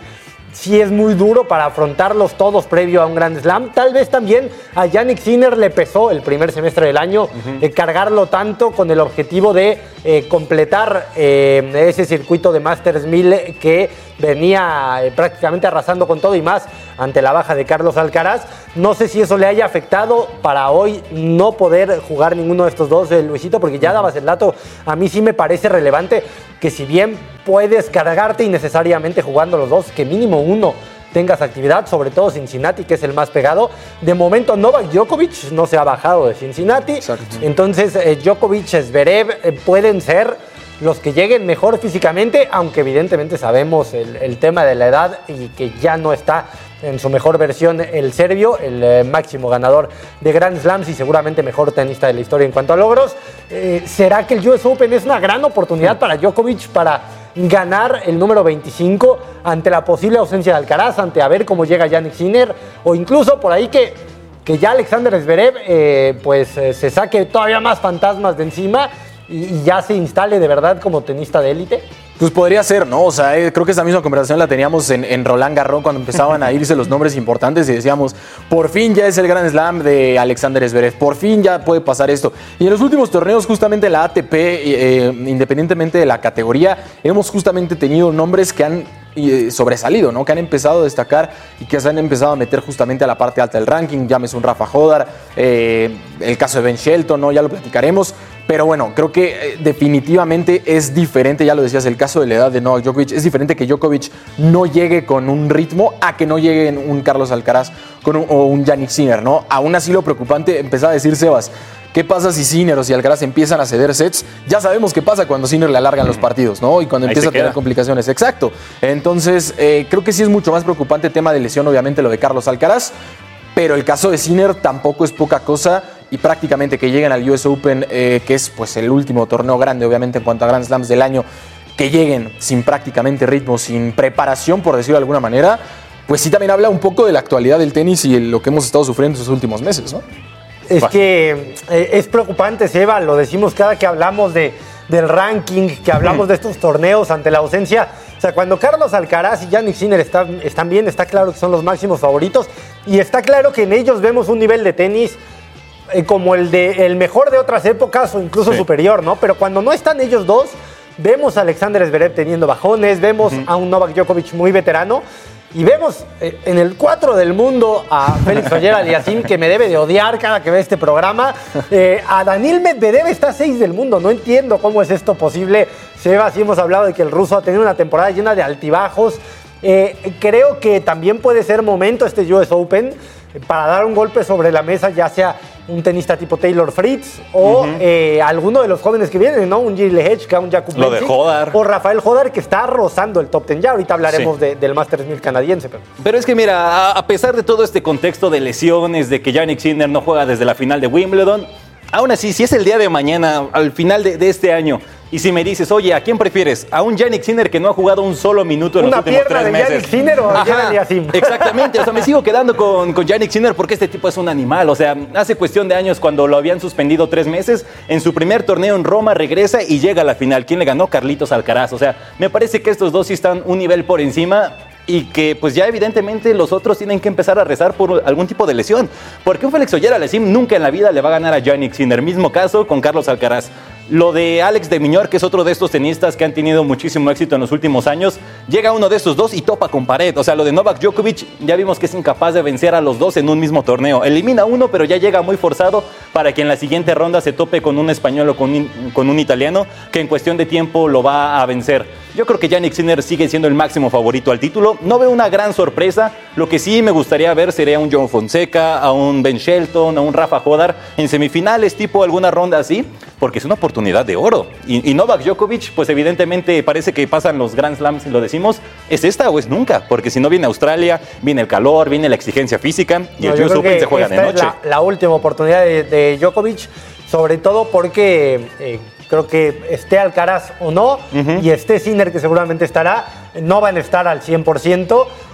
B: sí es muy duro para afrontarlos todos previo a un Grand Slam. Tal vez también a Jannik Sinner le pesó el primer semestre del año uh-huh. eh, cargarlo tanto con el objetivo de eh, completar eh, ese circuito de Masters mil que venía eh, prácticamente arrasando con todo y más ante la baja de Carlos Alcaraz. No sé si eso le haya afectado para hoy no poder jugar ninguno de estos dos, eh, Luisito, porque ya dabas el dato. A mí sí me parece relevante que si bien puedes cargarte innecesariamente jugando los dos, que mínimo uno tengas actividad, sobre todo Cincinnati, que es el más pegado. De momento Novak Djokovic no se ha bajado de Cincinnati. Exacto. Entonces eh, Djokovic, Zverev eh, pueden ser los que lleguen mejor físicamente, aunque evidentemente sabemos el, el tema de la edad y que ya no está en su mejor versión el serbio, el eh, máximo ganador de Grand Slams y seguramente mejor tenista de la historia en cuanto a logros. Eh, ¿Será que el U S Open es una gran oportunidad para Djokovic para ganar el número veinticinco ante la posible ausencia de Alcaraz, ante a ver cómo llega Jannik Sinner, o incluso por ahí que, que ya Alexander Zverev eh, pues eh, se saque todavía más fantasmas de encima y, y ya se instale de verdad como tenista de élite?
E: Pues podría ser, ¿no? O sea, eh, creo que esta misma conversación la teníamos en, en Roland Garros cuando empezaban a irse los nombres importantes y decíamos, por fin ya es el Grand Slam de Alexander Zverev, por fin ya puede pasar esto. Y en los últimos torneos, justamente en la A T P, eh, independientemente de la categoría, hemos justamente tenido nombres que han eh, sobresalido, ¿no? Que han empezado a destacar y que se han empezado a meter justamente a la parte alta del ranking. Llámese un Rafa Hodar, eh, el caso de Ben Shelton, ¿no? Ya lo platicaremos. Pero bueno, creo que eh, definitivamente es diferente, ya lo decías, el caso de la edad de Novak Djokovic, es diferente que Djokovic no llegue con un ritmo a que no llegue un Carlos Alcaraz con un, o un Jannik Sinner, ¿no? Aún así lo preocupante, empezaba a decir Sebas, ¿qué pasa si Sinner o si Alcaraz empiezan a ceder sets? Ya sabemos qué pasa cuando Sinner le alargan los partidos, ¿no? Y cuando Ahí empieza a tener complicaciones. Exacto. Entonces, eh, creo que sí es mucho más preocupante el tema de lesión, obviamente, lo de Carlos Alcaraz. Pero el caso de Sinner tampoco es poca cosa y prácticamente que lleguen al U S Open, eh, que es pues el último torneo grande, obviamente, en cuanto a Grand Slams del año, que lleguen sin prácticamente ritmo, sin preparación, por decirlo de alguna manera, pues sí también habla un poco de la actualidad del tenis y lo que hemos estado sufriendo en estos últimos meses, ¿no?
B: Es que eh, es preocupante, Seba, lo decimos cada que hablamos de, del ranking, que hablamos de estos torneos ante la ausencia. O sea, cuando Carlos Alcaraz y Jannik Sinner están, están bien, está claro que son los máximos favoritos y está claro que en ellos vemos un nivel de tenis eh, como el, de, el mejor de otras épocas o incluso sí. superior, ¿no? Pero cuando no están ellos dos, vemos a Alexander Zverev teniendo bajones, vemos uh-huh. a un Novak Djokovic muy veterano y vemos eh, en el cuatro del mundo a Félix Auger-Aliassime, que me debe de odiar cada que ve este programa. Eh, a Daniil Medvedev está seis del mundo. No entiendo cómo es esto posible. Seba, sí hemos hablado de que el ruso ha tenido una temporada llena de altibajos. Eh, creo que también puede ser momento este U S Open para dar un golpe sobre la mesa, ya sea un tenista tipo Taylor Fritz o uh-huh. eh, alguno de los jóvenes que vienen, ¿no? Un Gilles Lehechka, un Jakub
A: Lo de Hodar.
B: O Rafael Hodar, que está rozando el top ten. Ya ahorita hablaremos sí. de, del Masters mil canadiense. Pero...
A: pero es que mira, a pesar de todo este contexto de lesiones, de que Jannik Sinner no juega desde la final de Wimbledon, aún así, si es el día de mañana, al final de, de este año, y si me dices, oye, ¿a quién prefieres? ¿A un Jannik Sinner que no ha jugado un solo minuto en
B: ¿Una
A: los últimos tres
B: de
A: meses?
B: ¿Jannik Sinner o Auger-Aliassime?
A: Exactamente, o sea, me sigo quedando con, con Jannik Sinner porque este tipo es un animal. O sea, hace cuestión de años cuando lo habían suspendido tres meses, en su primer torneo en Roma regresa y llega a la final. ¿Quién le ganó? Carlitos Alcaraz. O sea, me parece que estos dos sí están un nivel por encima y que pues ya evidentemente los otros tienen que empezar a rezar por algún tipo de lesión. Porque un Félix Auger-Aliassime nunca en la vida le va a ganar a Jannik Sinner. Mismo caso con Carlos Alcaraz. Lo de Alex de Minaur, que es otro de estos tenistas que han tenido muchísimo éxito en los últimos años, llega uno de estos dos y topa con pared. O sea, lo de Novak Djokovic, ya vimos que es incapaz de vencer a los dos en un mismo torneo. Elimina uno, pero ya llega muy forzado para que en la siguiente ronda se tope con un español o con un, con un italiano, que en cuestión de tiempo lo va a vencer. Yo creo que Jannik Sinner sigue siendo el máximo favorito al título. No veo una gran sorpresa. Lo que sí me gustaría ver sería un John Fonseca, a un Ben Shelton, a un Rafa Hodar en semifinales, tipo alguna ronda así, porque es una oportunidad de oro. Y, y Novak Djokovic, pues evidentemente parece que pasan los Grand Slams y lo decimos, ¿es esta o es nunca? Porque si no viene Australia, viene el calor, viene la exigencia física y no, el U S Open se juega de noche.
B: Es la, la última oportunidad de, de Djokovic, sobre todo porque eh, creo que esté Alcaraz o no, uh-huh. y esté Sinner, que seguramente estará, no van a estar al cien por ciento.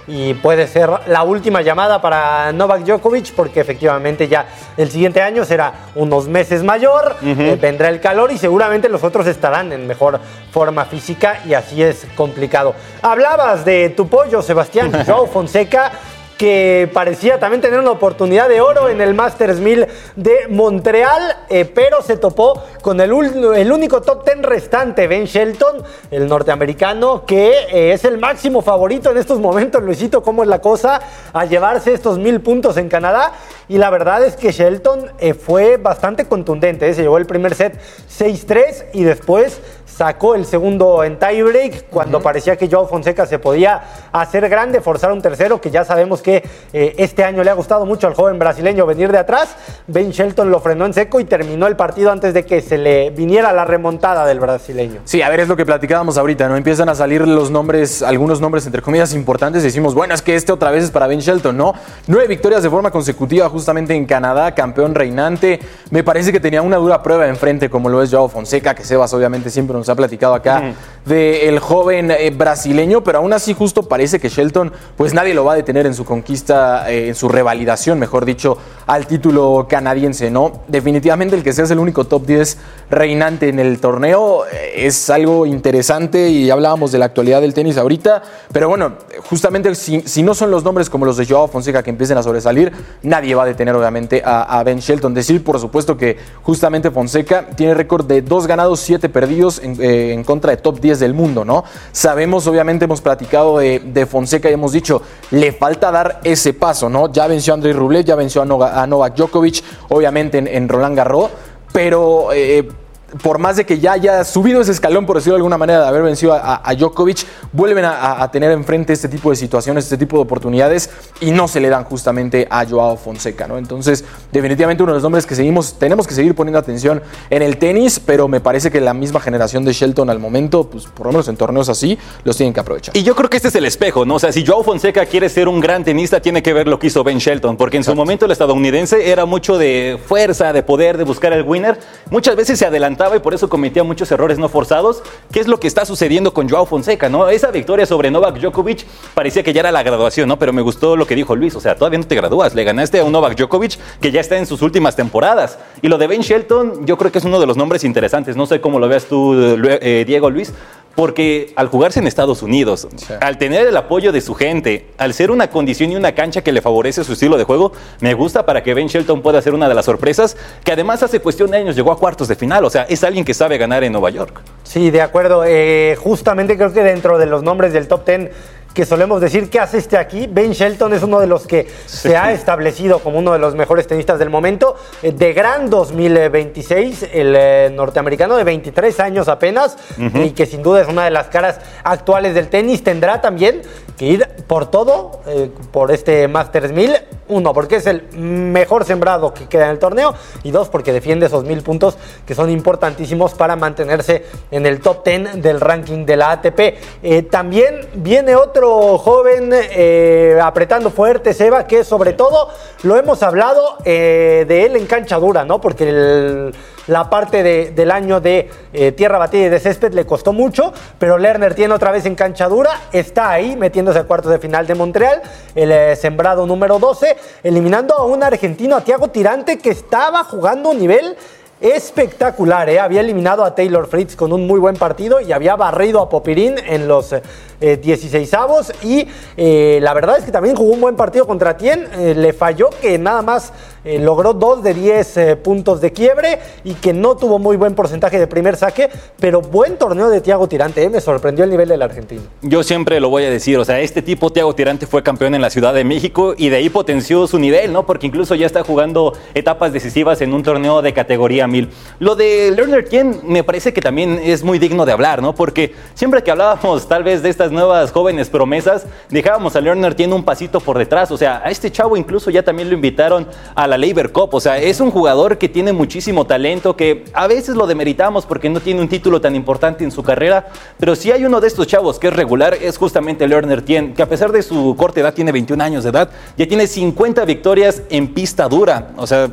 B: y puede ser la última llamada para Novak Djokovic, porque efectivamente ya el siguiente año será unos meses mayor, uh-huh. eh, vendrá el calor y seguramente los otros estarán en mejor forma física y así es complicado. Hablabas de tu pollo, Sebastián, Joao Fonseca, que parecía también tener una oportunidad de oro en el Masters mil de Montreal, eh, pero se topó con el, el único top diez restante, Ben Shelton, el norteamericano, que eh, es el máximo favorito en estos momentos, Luisito, ¿cómo es la cosa? A llevarse estos mil puntos en Canadá, y la verdad es que Shelton eh, fue bastante contundente, ¿eh? Se llevó el primer set seis tres y después sacó el segundo en tiebreak cuando uh-huh. parecía que Joao Fonseca se podía hacer grande, forzar un tercero, que ya sabemos que eh, este año le ha gustado mucho al joven brasileño venir de atrás. Ben Shelton lo frenó en seco y terminó el partido antes de que se le viniera la remontada del brasileño.
E: Sí, a ver, es lo que platicábamos ahorita, ¿no? Empiezan a salir los nombres, algunos nombres entre comillas importantes, y decimos, bueno, es que este otra vez es para Ben Shelton, ¿no? Nueve victorias de forma consecutiva justamente en Canadá, campeón reinante. Me parece que tenía una dura prueba enfrente, como lo es Joao Fonseca, que Sebas obviamente siempre nos ha platicado acá uh-huh. del joven eh, brasileño, pero aún así justo parece que Shelton, pues nadie lo va a detener en su conquista, eh, en su revalidación, mejor dicho, al título canadiense, ¿no? Definitivamente el que seas el único top diez reinante en el torneo eh, es algo interesante, y hablábamos de la actualidad del tenis ahorita, pero bueno, justamente si, si no son los nombres como los de Joao Fonseca que empiecen a sobresalir, nadie va a detener obviamente a, a Ben Shelton. Decir, por supuesto, que justamente Fonseca tiene récord de dos ganados, siete perdidos en, eh, en contra de top diez del mundo, ¿no? Sabemos, obviamente hemos platicado de, de Fonseca y hemos dicho, le falta dar ese paso, ¿no? Ya venció a Andrei Rublev, ya venció a, Nova, a Novak Djokovic, obviamente en, en Roland Garros, pero eh, por más de que ya haya subido ese escalón, por decirlo de alguna manera, de haber vencido a, a Djokovic, vuelven a, a tener enfrente este tipo de situaciones, este tipo de oportunidades, y no se le dan justamente a Joao Fonseca, ¿no? Entonces, definitivamente uno de los nombres que seguimos, tenemos que seguir poniendo atención en el tenis, pero me parece que la misma generación de Shelton al momento, pues por lo menos en torneos así, los tienen que aprovechar.
A: Y yo creo que este es el espejo, ¿no? O sea, si Joao Fonseca quiere ser un gran tenista, tiene que ver lo que hizo Ben Shelton, porque en Exacto. su momento el estadounidense era mucho de fuerza, de poder, de buscar el winner. Muchas veces se adelantaba y por eso cometía muchos errores no forzados. ¿Qué es lo que está sucediendo con Joao Fonseca, no? Esa victoria sobre Novak Djokovic parecía que ya era la graduación, ¿no? Pero me gustó lo que dijo Luis, o sea, todavía no te gradúas, le ganaste a un Novak Djokovic que ya está en sus últimas temporadas. Y lo de Ben Shelton, yo creo que es uno de los nombres interesantes, no sé cómo lo veas tú, eh, Diego, Luis, porque al jugarse en Estados Unidos, sí. al tener el apoyo de su gente, al ser una condición y una cancha que le favorece su estilo de juego, me gusta para que Ben Shelton pueda ser una de las sorpresas, que además hace cuestión de años llegó a cuartos de final, o sea, es alguien que sabe ganar en Nueva York.
B: Sí, de acuerdo, eh, justamente creo que dentro de los nombres del top diez que solemos decir, ¿qué hace este aquí? Ben Shelton es uno de los que sí. se ha establecido como uno de los mejores tenistas del momento. De gran dos mil veintiséis, el eh, norteamericano de veintitrés años apenas, uh-huh. y que sin duda es una de las caras actuales del tenis, tendrá también que ir por todo, eh, por este Masters mil. Uno, porque es el mejor sembrado que queda en el torneo, y dos, porque defiende esos mil puntos que son importantísimos para mantenerse en el top diez del ranking de la A T P. Eh, también viene otro joven eh, apretando fuerte, Seba, que sobre todo lo hemos hablado eh, de él en cancha dura, ¿no? Porque el, la parte de, del año de eh, tierra batida y de césped le costó mucho, pero Lerner tiene otra vez en cancha dura, está ahí metiéndose a cuartos de final de Montreal, el eh, sembrado número doce, eliminando a un argentino, a Thiago Tirante, que estaba jugando un nivel espectacular, ¿eh? Había eliminado a Taylor Fritz con un muy buen partido y había barrido a Popirín en los eh, dieciseisavos, y eh, la verdad es que también jugó un buen partido contra Tien, eh, le falló que nada más eh, logró dos de diez eh, puntos de quiebre y que no tuvo muy buen porcentaje de primer saque, pero buen torneo de Thiago Tirante, ¿eh? Me sorprendió el nivel del argentino.
A: Yo siempre lo voy a decir, o sea, este tipo, Thiago Tirante, fue campeón en la Ciudad de México y de ahí potenció su nivel, ¿no? Porque incluso ya está jugando etapas decisivas en un torneo de categoría mil. Lo de Lerner Tien me parece que también es muy digno de hablar, ¿no? Porque siempre que hablábamos tal vez de estas nuevas jóvenes promesas, dejábamos a Lerner Tien un pasito por detrás. O sea, a este chavo incluso ya también lo invitaron a la Laver Cup. O sea, es un jugador que tiene muchísimo talento, que a veces lo demeritamos porque no tiene un título tan importante en su carrera, pero si hay uno de estos chavos que es regular, es justamente Lerner Tien, que a pesar de su corta edad, tiene veintiún años de edad, ya tiene cincuenta victorias en pista dura. O sea,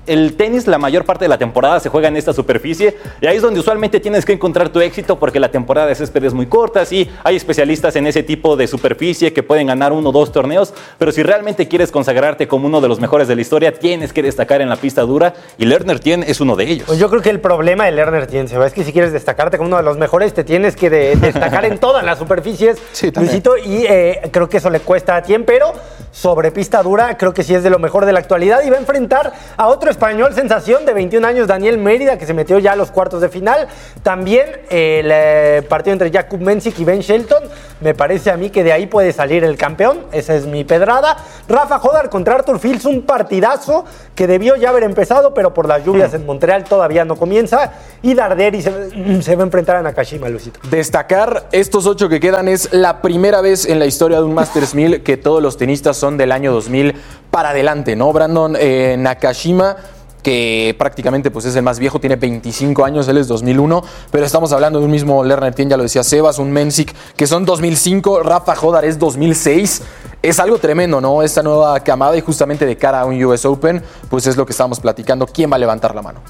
A: el tenis la mayor parte de la temporada se juega en esta superficie y ahí es donde usualmente tienes que encontrar tu éxito porque la temporada de césped es muy corta, sí, hay especialistas en ese tipo de superficie que pueden ganar uno o dos torneos, pero si realmente quieres consagrarte como uno de los mejores de la historia, tienes que destacar en la pista dura y Lerner Tien es uno de ellos.
B: Pues yo creo que el problema de Lerner Tien, Seba, es que si quieres destacarte como uno de los mejores, te tienes que de, destacar en todas las superficies, sí, Luisito, y eh, creo que eso le cuesta a Tien, pero sobre pista dura creo que sí es de lo mejor de la actualidad y va a enfrentar a otro español sensación de veintiún años, Daniel Mérida, que se metió ya a los cuartos de final. También eh, el eh, partido entre Jakub Mensik y Ben Shelton, me parece a mí que de ahí puede salir el campeón, esa es mi pedrada. Rafa Jodar contra Arthur Fields, un partidazo que debió ya haber empezado, pero por las lluvias en Montreal todavía no comienza, y Darderi se, se va a enfrentar a Nakashima, Luisito.
E: Destacar estos ocho que quedan, es la primera vez en la historia de un Masters mil que todos los tenistas son del año dos mil para adelante, ¿no? Brandon eh, Nakashima, que prácticamente pues es el más viejo, tiene veinticinco años, él es dos mil uno, pero estamos hablando de un mismo Lerner Tien, ya lo decía Sebas, un Mensik, que son dos mil cinco, Rafa Jodar es dos mil seis, es algo tremendo, ¿no? Esta nueva camada, y justamente de cara a un U S Open, pues es lo que estamos platicando, ¿quién va a levantar la mano?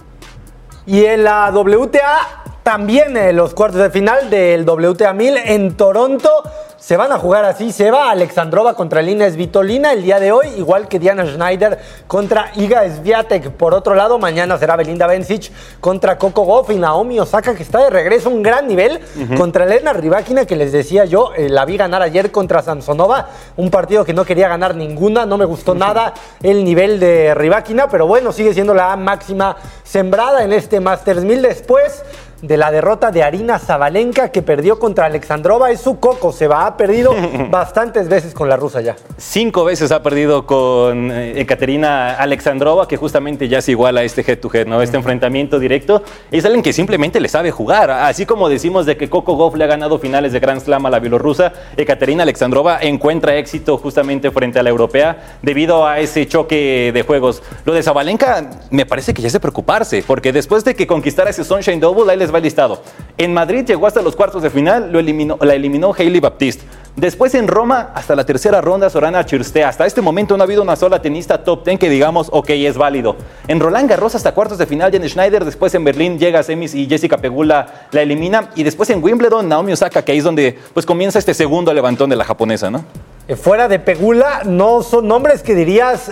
B: Y en la W T A, también eh, los cuartos de final del W T A mil en Toronto, se van a jugar así, se va Alexandrova contra Elina Svitolina el día de hoy, igual que Diana Schneider contra Iga Swiatek. Por otro lado, mañana será Belinda Bencic contra Coco Gauff y Naomi Osaka, que está de regreso a un gran nivel, uh-huh. contra Elena Rybakina, que les decía yo, eh, la vi ganar ayer contra Samsonova, un partido que no quería ganar ninguna, no me gustó uh-huh. nada el nivel de Rybakina, pero bueno, sigue siendo la máxima sembrada en este Masters mil después de la derrota de Arina Sabalenka, que perdió contra Alexandrova. Es su coco, se va, ha perdido bastantes veces con la rusa ya.
A: Cinco veces ha perdido con Ekaterina Alexandrova, que justamente ya es igual a este head to head, ¿no? Este uh-huh. enfrentamiento directo. Es alguien que simplemente le sabe jugar. Así como decimos de que Coco Gauff le ha ganado finales de Grand Slam a la bielorrusa, Ekaterina Alexandrova encuentra éxito justamente frente a la europea debido a ese choque de juegos. Lo de Sabalenka me parece que ya es de preocuparse, porque después de que conquistara ese Sunshine Double, ahí les va el listado. En Madrid llegó hasta los cuartos de final, lo eliminó, la eliminó Hailey Baptiste. Después en Roma, hasta la tercera ronda, Sorana Cirstea. Hasta este momento no ha habido una sola tenista top diez que digamos, ok, es válido. En Roland Garros hasta cuartos de final, Jen Schneider. Después en Berlín llega a semis y Jessica Pegula la elimina. Y después en Wimbledon, Naomi Osaka, que ahí es donde pues comienza este segundo levantón de la japonesa, ¿no?
B: Fuera de Pegula, no son nombres que dirías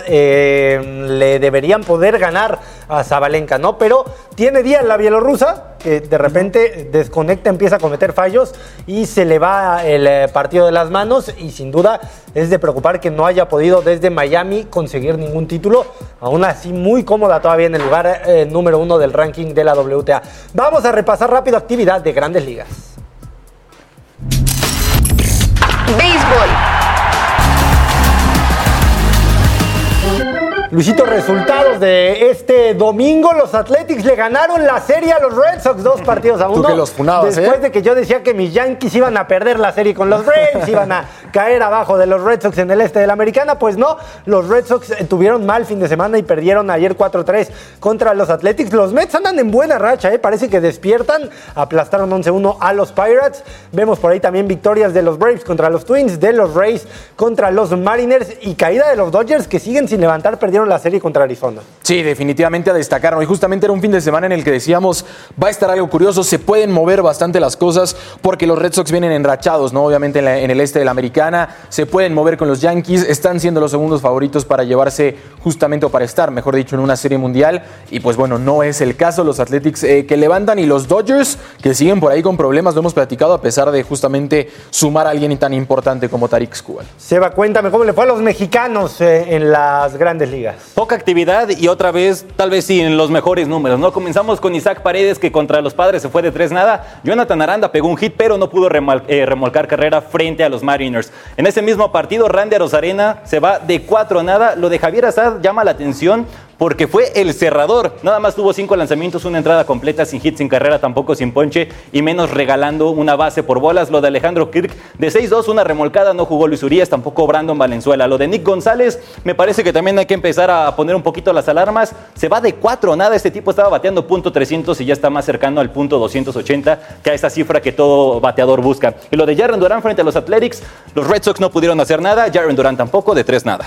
B: eh, le deberían poder ganar a Sabalenka, ¿no? Pero tiene días la bielorrusa, que de repente desconecta, empieza a cometer fallos y se le va el eh, partido de las manos, y sin duda es de preocupar que no haya podido desde Miami conseguir ningún título, aún así muy cómoda todavía en el lugar eh, número uno del ranking de la W T A. Vamos a repasar rápido actividad de Grandes Ligas.
H: Béisbol.
B: Luisito, resultados de este domingo. Los Athletics le ganaron la serie a los Red Sox, dos partidos a uno.
E: Tú que los funabas,
B: Después
E: ¿eh?
B: de que yo decía que mis Yankees iban a perder la serie con los Braves, iban a caer abajo de los Red Sox en el este de la Americana, pues no. Los Red Sox tuvieron mal fin de semana y perdieron ayer cuatro tres contra los Athletics. Los Mets andan en buena racha, ¿eh? Parece que despiertan. Aplastaron once uno a los Pirates. Vemos por ahí también victorias de los Braves contra los Twins, de los Rays contra los Mariners, y caída de los Dodgers, que siguen sin levantar, perdieron la serie contra Arizona.
E: Sí, definitivamente a destacar, ¿no? Y justamente era un fin de semana en el que decíamos, va a estar algo curioso, se pueden mover bastante las cosas porque los Red Sox vienen enrachados, ¿no? Obviamente en, la, en el este de la Americana, se pueden mover con los Yankees, están siendo los segundos favoritos para llevarse justamente, o para estar, mejor dicho, en una serie mundial, y pues bueno, no es el caso. Los Athletics eh, que levantan, y los Dodgers que siguen por ahí con problemas, lo hemos platicado, a pesar de justamente sumar a alguien tan importante como Tarik Skubal.
B: Seba, cuéntame cómo le fue a los mexicanos eh, en las Grandes Ligas.
A: Poca actividad y otra vez, tal vez sí, en los mejores números, ¿no? Comenzamos con Isaac Paredes, que contra los Padres se fue de tres nada. Jonathan Aranda pegó un hit, pero no pudo remol- eh, remolcar carrera frente a los Mariners. En ese mismo partido, Randy Arozarena se va de cuatro nada. Lo de Javier Assad llama la atención porque fue el cerrador. Nada más tuvo cinco lanzamientos, una entrada completa, sin hit, sin carrera, tampoco sin ponche, y menos regalando una base por bolas. Lo de Alejandro Kirk, de seis dos, una remolcada, no jugó Luis Urias, tampoco Brandon Valenzuela. Lo de Nick González, me parece que también hay que empezar a poner un poquito las alarmas. Se va de cuatro nada, este tipo estaba bateando punto trescientos y ya está más cercano al punto doscientos ochenta, que a esa cifra que todo bateador busca. Y lo de Jarren Duran frente a los Athletics, los Red Sox no pudieron hacer nada, Jarren Duran tampoco, de tres nada.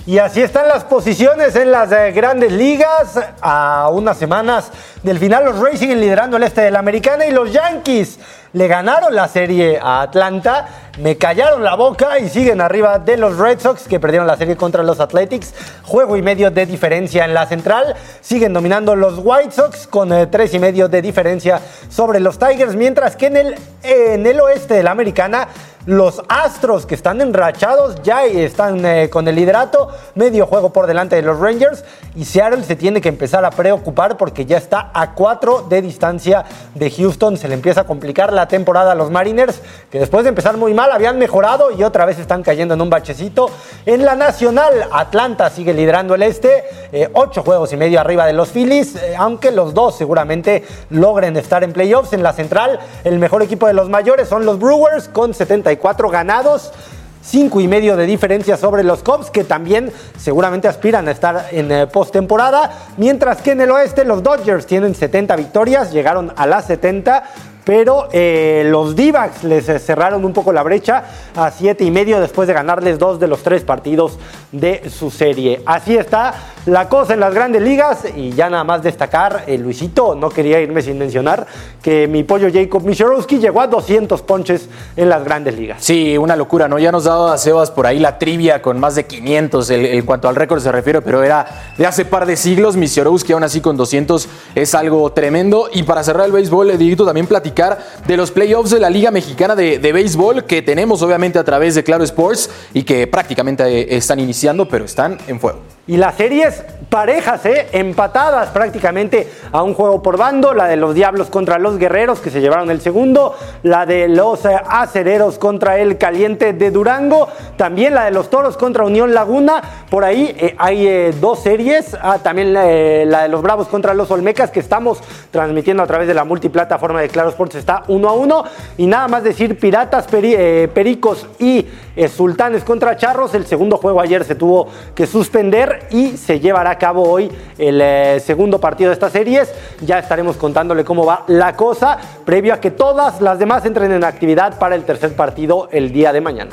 B: Y así están las posiciones en las eh, grandes ligas. A unas semanas del final, los Rays siguen liderando el este de la Americana y los Yankees le ganaron la serie a Atlanta, me callaron la boca y siguen arriba de los Red Sox, que perdieron la serie contra los Athletics. Juego y medio de diferencia en la central. Siguen dominando los White Sox con eh, tres y medio de diferencia sobre los Tigers, mientras que en el, eh, en el oeste de la Americana, los Astros, que están enrachados, ya están eh, con el liderato, medio juego por delante de los Rangers, y Seattle se tiene que empezar a preocupar porque ya está a cuatro de distancia de Houston. Se le empieza a complicar la temporada a los Mariners, que después de empezar muy mal habían mejorado y otra vez están cayendo en un bachecito. En la Nacional, Atlanta sigue liderando el este, eh, ocho juegos y medio arriba de los Phillies, eh, aunque los dos seguramente logren estar en playoffs. En la Central, el mejor equipo de los mayores son los Brewers con setenta y cuatro ganados, cinco y medio de diferencia sobre los Cubs, que también seguramente aspiran a estar en eh, postemporada, mientras que en el oeste los Dodgers tienen setenta victorias, llegaron a las setenta, pero eh, los D-backs les eh, cerraron un poco la brecha a siete y medio después de ganarles dos de los tres partidos de su serie. Así está la cosa en las grandes ligas, y ya nada más destacar, eh, Luisito, no quería irme sin mencionar que mi pollo Jacob Mishorowski llegó a doscientos ponches en las grandes ligas.
E: Sí, una locura, ¿no? Ya nos daba Sebas por ahí la trivia con más de quinientos el, en cuanto al récord se refiere, pero era de hace par de siglos. Mishorowski aún así con doscientos es algo tremendo. Y para cerrar el béisbol, Dieguito, también platicar de los playoffs de la Liga Mexicana de, de Béisbol, que tenemos obviamente a través de Claro Sports y que prácticamente están iniciando, pero están en fuego.
B: Y las series parejas, ¿eh? empatadas prácticamente a un juego por bando. La de los Diablos contra los Guerreros, que se llevaron el segundo. La de los eh, Acereros contra el Caliente de Durango. También la de los Toros contra Unión Laguna. Por ahí eh, hay eh, dos series. Ah, también eh, la de los Bravos contra los Olmecas, que estamos transmitiendo a través de la multiplataforma de Claro Sports. Está uno a uno. Y nada más decir, Piratas, Peri, eh, Pericos y eh, Sultanes contra Charros. El segundo juego ayer se tuvo que suspender y se llevará a cabo hoy el eh, segundo partido de estas series. Ya estaremos contándole cómo va la cosa, previo a que todas las demás entren en actividad para el tercer partido el día de mañana.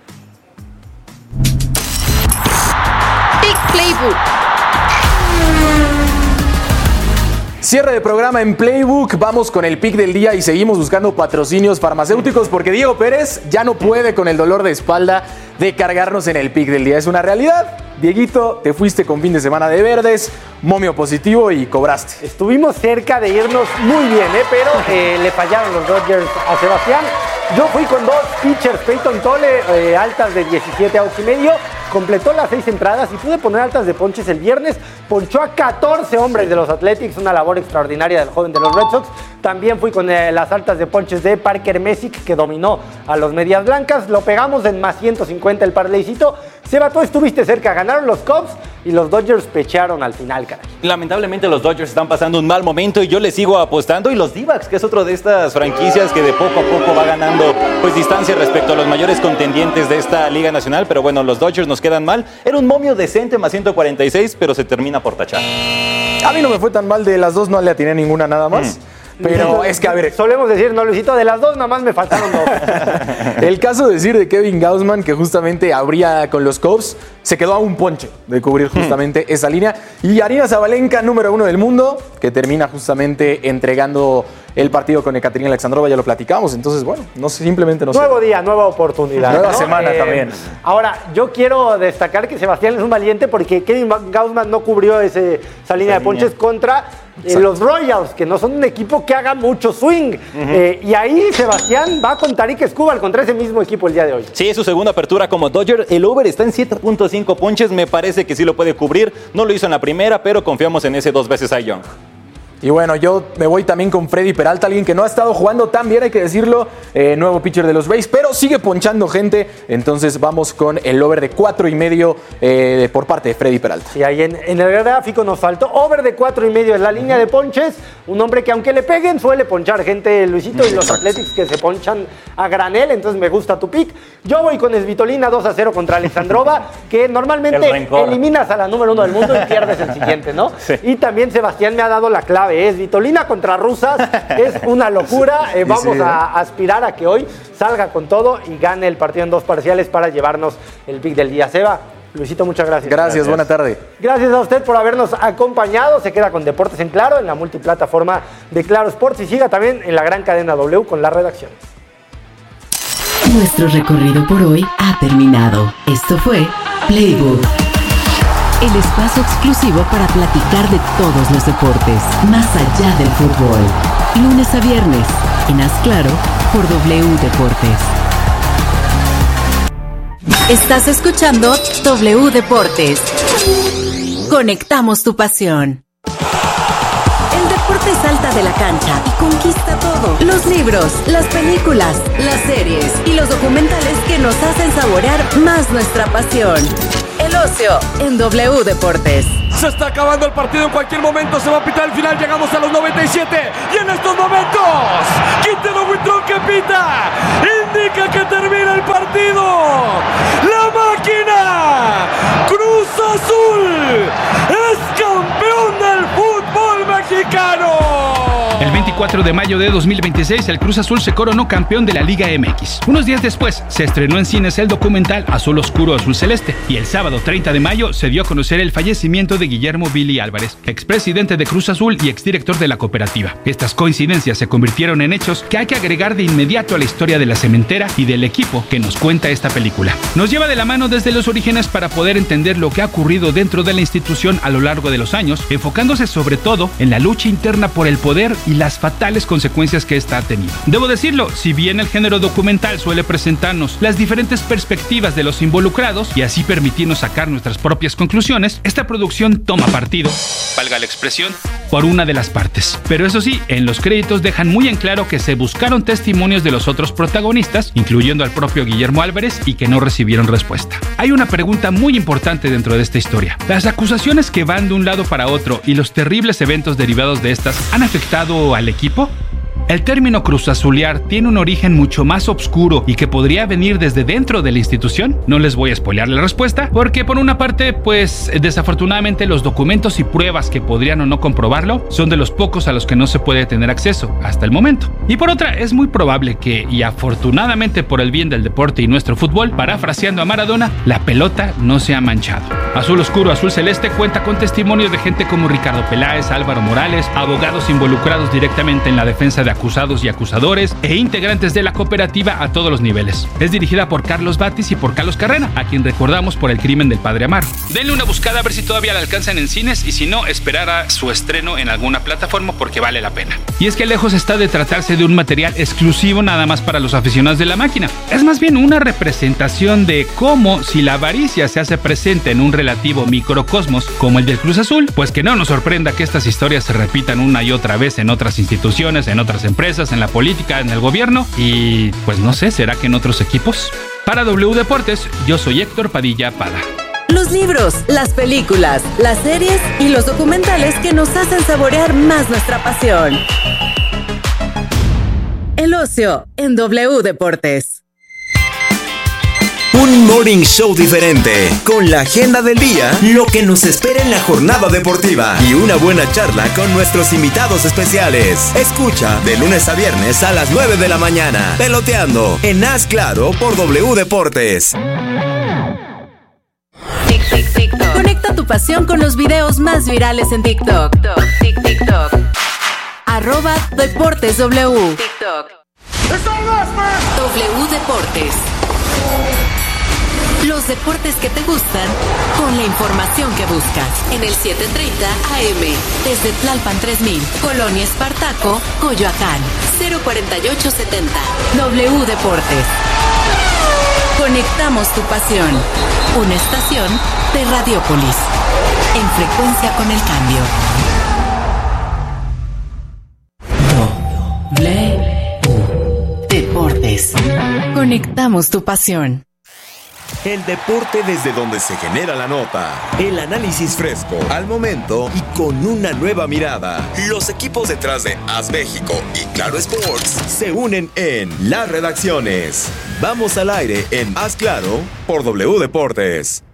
H: Pick Playbook.
E: Cierre de programa en Playbook, vamos con el pick del día y seguimos buscando patrocinios farmacéuticos porque Diego Pérez ya no puede con el dolor de espalda de cargarnos en el pick del día. Es una realidad. Dieguito, te fuiste con fin de semana de verdes, momio positivo y cobraste.
B: Estuvimos cerca de irnos muy bien, ¿eh? pero eh, le fallaron los Dodgers a Sebastián. Yo fui con dos pitchers, Peyton Tole, eh, altas de diecisiete outs y medio, completó las seis entradas y pude poner altas de ponches el viernes, ponchó a catorce hombres de los Athletics, una labor extraordinaria del joven de los Red Sox. También fui con eh, las altas de ponches de Parker Messick, que dominó a los Medias Blancas, lo pegamos en más ciento cincuenta el parlaycito. Seba, tú estuviste cerca, ganaron los Cubs y los Dodgers pechearon al final, caray.
A: Lamentablemente los Dodgers están pasando un mal momento y yo les sigo apostando, y los D-backs, que es otro de estas franquicias que de poco a poco va ganando pues distancia respecto a los mayores contendientes de esta Liga Nacional, pero bueno, los Dodgers nos quedan mal. Era un momio decente más ciento cuarenta y seis, pero se termina por tachar.
E: A mí no me fue tan mal, de las dos no le atiné ninguna nada más. Mm. Pero es que, a ver,
B: solemos decir, no, Luisito, de las dos nada más me faltaron dos.
E: El caso de decir de Kevin Gausman, que justamente abría con los Cubs, se quedó a un ponche de cubrir justamente hmm. esa línea. Y Aryna Sabalenka, número uno del mundo, que termina justamente entregando el partido con Ekaterina Alexandrova, ya lo platicamos. Entonces, bueno, no simplemente no sé.
B: Nuevo día, nueva oportunidad.
E: Nueva
B: ¿no?
E: semana
B: eh,
E: también.
B: Ahora, yo quiero destacar que Sebastián es un valiente porque Kevin Gausman no cubrió ese, esa línea esa de ponches línea. contra eh, los Royals, que no son un equipo que haga mucho swing. Uh-huh. eh, y ahí Sebastián va con Tarik Skubal contra ese mismo equipo el día de hoy.
A: Sí, es su segunda apertura como Dodger. El over está en siete punto cinco ponches. Me parece que sí lo puede cubrir. No lo hizo en la primera, pero confiamos en ese dos veces Cy Young.
E: Y bueno, yo me voy también con Freddy Peralta, alguien que no ha estado jugando tan bien, hay que decirlo, eh, nuevo pitcher de los Rays, pero sigue ponchando gente. Entonces vamos con el over de cuatro y medio eh, por parte de Freddy Peralta.
B: Y ahí en, en el gráfico nos faltó over de cuatro y medio en la línea de ponches. Un hombre que aunque le peguen suele ponchar gente, Luisito, y los Athletics que se ponchan a granel. Entonces me gusta tu pick. Yo voy con Svitolina dos a cero contra Alexandrova, que normalmente eliminas a la número uno del mundo y pierdes el siguiente, ¿no? Sí. Y también Sebastián me ha dado la clave. Es Svitolina contra rusas, es una locura. Eh, vamos sí, ¿eh? a aspirar a que hoy salga con todo y gane el partido en dos parciales para llevarnos el pick del día. Seba. Luisito, muchas gracias.
E: Gracias,
B: gracias.
E: buena tarde.
B: Gracias a usted por habernos acompañado. Se queda con Deportes en Claro, en la multiplataforma de Claro Sports y siga también en la gran cadena W con la redacción.
J: Nuestro recorrido por hoy ha terminado. Esto fue Playbook, el espacio exclusivo para platicar de todos los deportes, más allá del fútbol. Lunes a viernes, en Haz Claro, por W Deportes.
S: Estás escuchando W Deportes. Conectamos tu pasión. El deporte salta de la cancha y conquista todo. Los libros, las películas, las series y los documentales que nos hacen saborear más nuestra pasión. El ocio en W Deportes.
C: Se está acabando el partido, en cualquier momento se va a pitar el final, llegamos a los noventa y siete y en estos momentos Quintero Buitrón que pita indica que termina el partido. La máquina Cruz Azul es campeón del fútbol mexicano.
D: El veinticuatro de mayo de dos mil veintiséis, el Cruz Azul se coronó campeón de la Liga M X. Unos días después, se estrenó en cines el documental Azul Oscuro, Azul Celeste. Y el sábado treinta de mayo se dio a conocer el fallecimiento de Guillermo Billy Álvarez, expresidente de Cruz Azul y exdirector de la cooperativa. Estas coincidencias se convirtieron en hechos que hay que agregar de inmediato a la historia de la cementera y del equipo que nos cuenta esta película. Nos lleva de la mano desde los orígenes para poder entender lo que ha ocurrido dentro de la institución a lo largo de los años, enfocándose sobre todo en la lucha interna por el poder y las fatales consecuencias que esta ha tenido. Debo decirlo, si bien el género documental suele presentarnos las diferentes perspectivas de los involucrados y así permitirnos sacar nuestras propias conclusiones, esta producción toma partido, valga la expresión, por una de las partes. Pero eso sí, en los créditos dejan muy en claro que se buscaron testimonios de los otros protagonistas, incluyendo al propio Guillermo Álvarez, y que no recibieron respuesta. Hay una pregunta muy importante dentro de esta historia. ¿Las acusaciones que van de un lado para otro y los terribles eventos derivados de estas han afectado al equipo? El término cruzazulear tiene un origen mucho más oscuro y que podría venir desde dentro de la institución. No les voy a spoilear la respuesta, porque por una parte, pues desafortunadamente los documentos y pruebas que podrían o no comprobarlo son de los pocos a los que no se puede tener acceso hasta el momento. Y por otra, es muy probable que, y afortunadamente por el bien del deporte y nuestro fútbol, parafraseando a Maradona, la pelota no se ha manchado. Azul Oscuro, Azul Celeste cuenta con testimonios de gente como Ricardo Peláez, Álvaro Morales, abogados involucrados directamente en la defensa de acusados y acusadores e integrantes de la cooperativa a todos los niveles. Es dirigida por Carlos Batis y por Carlos Carrera, a quien recordamos por El crimen del padre Amaro. Denle una buscada a ver si todavía la alcanzan en cines y si no, esperar a su estreno en alguna plataforma porque vale la pena. Y es que lejos está de tratarse de un material exclusivo nada más para los aficionados de la máquina. Es más bien una representación de cómo, si la avaricia se hace presente en un relativo microcosmos como el del Cruz Azul, pues que no nos sorprenda que estas historias se repitan una y otra vez en otras instituciones, en otras empresas, en la política, en el gobierno y pues no sé, ¿será que en otros equipos? Para W Deportes, yo soy Héctor Padilla Pada.
S: Los libros, las películas, las series y los documentales que nos hacen saborear más nuestra pasión. El ocio en W Deportes.
W: Un morning show diferente, con la agenda del día, lo que nos espera en la jornada deportiva y una buena charla con nuestros invitados especiales. Escucha de lunes a viernes a las nueve de la mañana, Peloteando, en Haz Claro por W Deportes.
S: Conecta tu pasión con los videos más virales en TikTok. TikTok. Arroba Deportes W. TikTok. W Deportes. Los deportes que te gustan con la información que buscas. En el siete treinta A M, desde Tlalpan tres mil, Colonia Espartaco, Coyoacán, cero cuarenta y ocho setenta. W Deportes. Conectamos tu pasión. Una estación de Radiopolis. En frecuencia con el cambio. W Deportes. Conectamos tu pasión.
W: El deporte desde donde se genera la nota. El análisis fresco, al momento y con una nueva mirada. Los equipos detrás de Haz México y Claro Sports se unen en las redacciones. Vamos al aire en Haz Claro por W Deportes.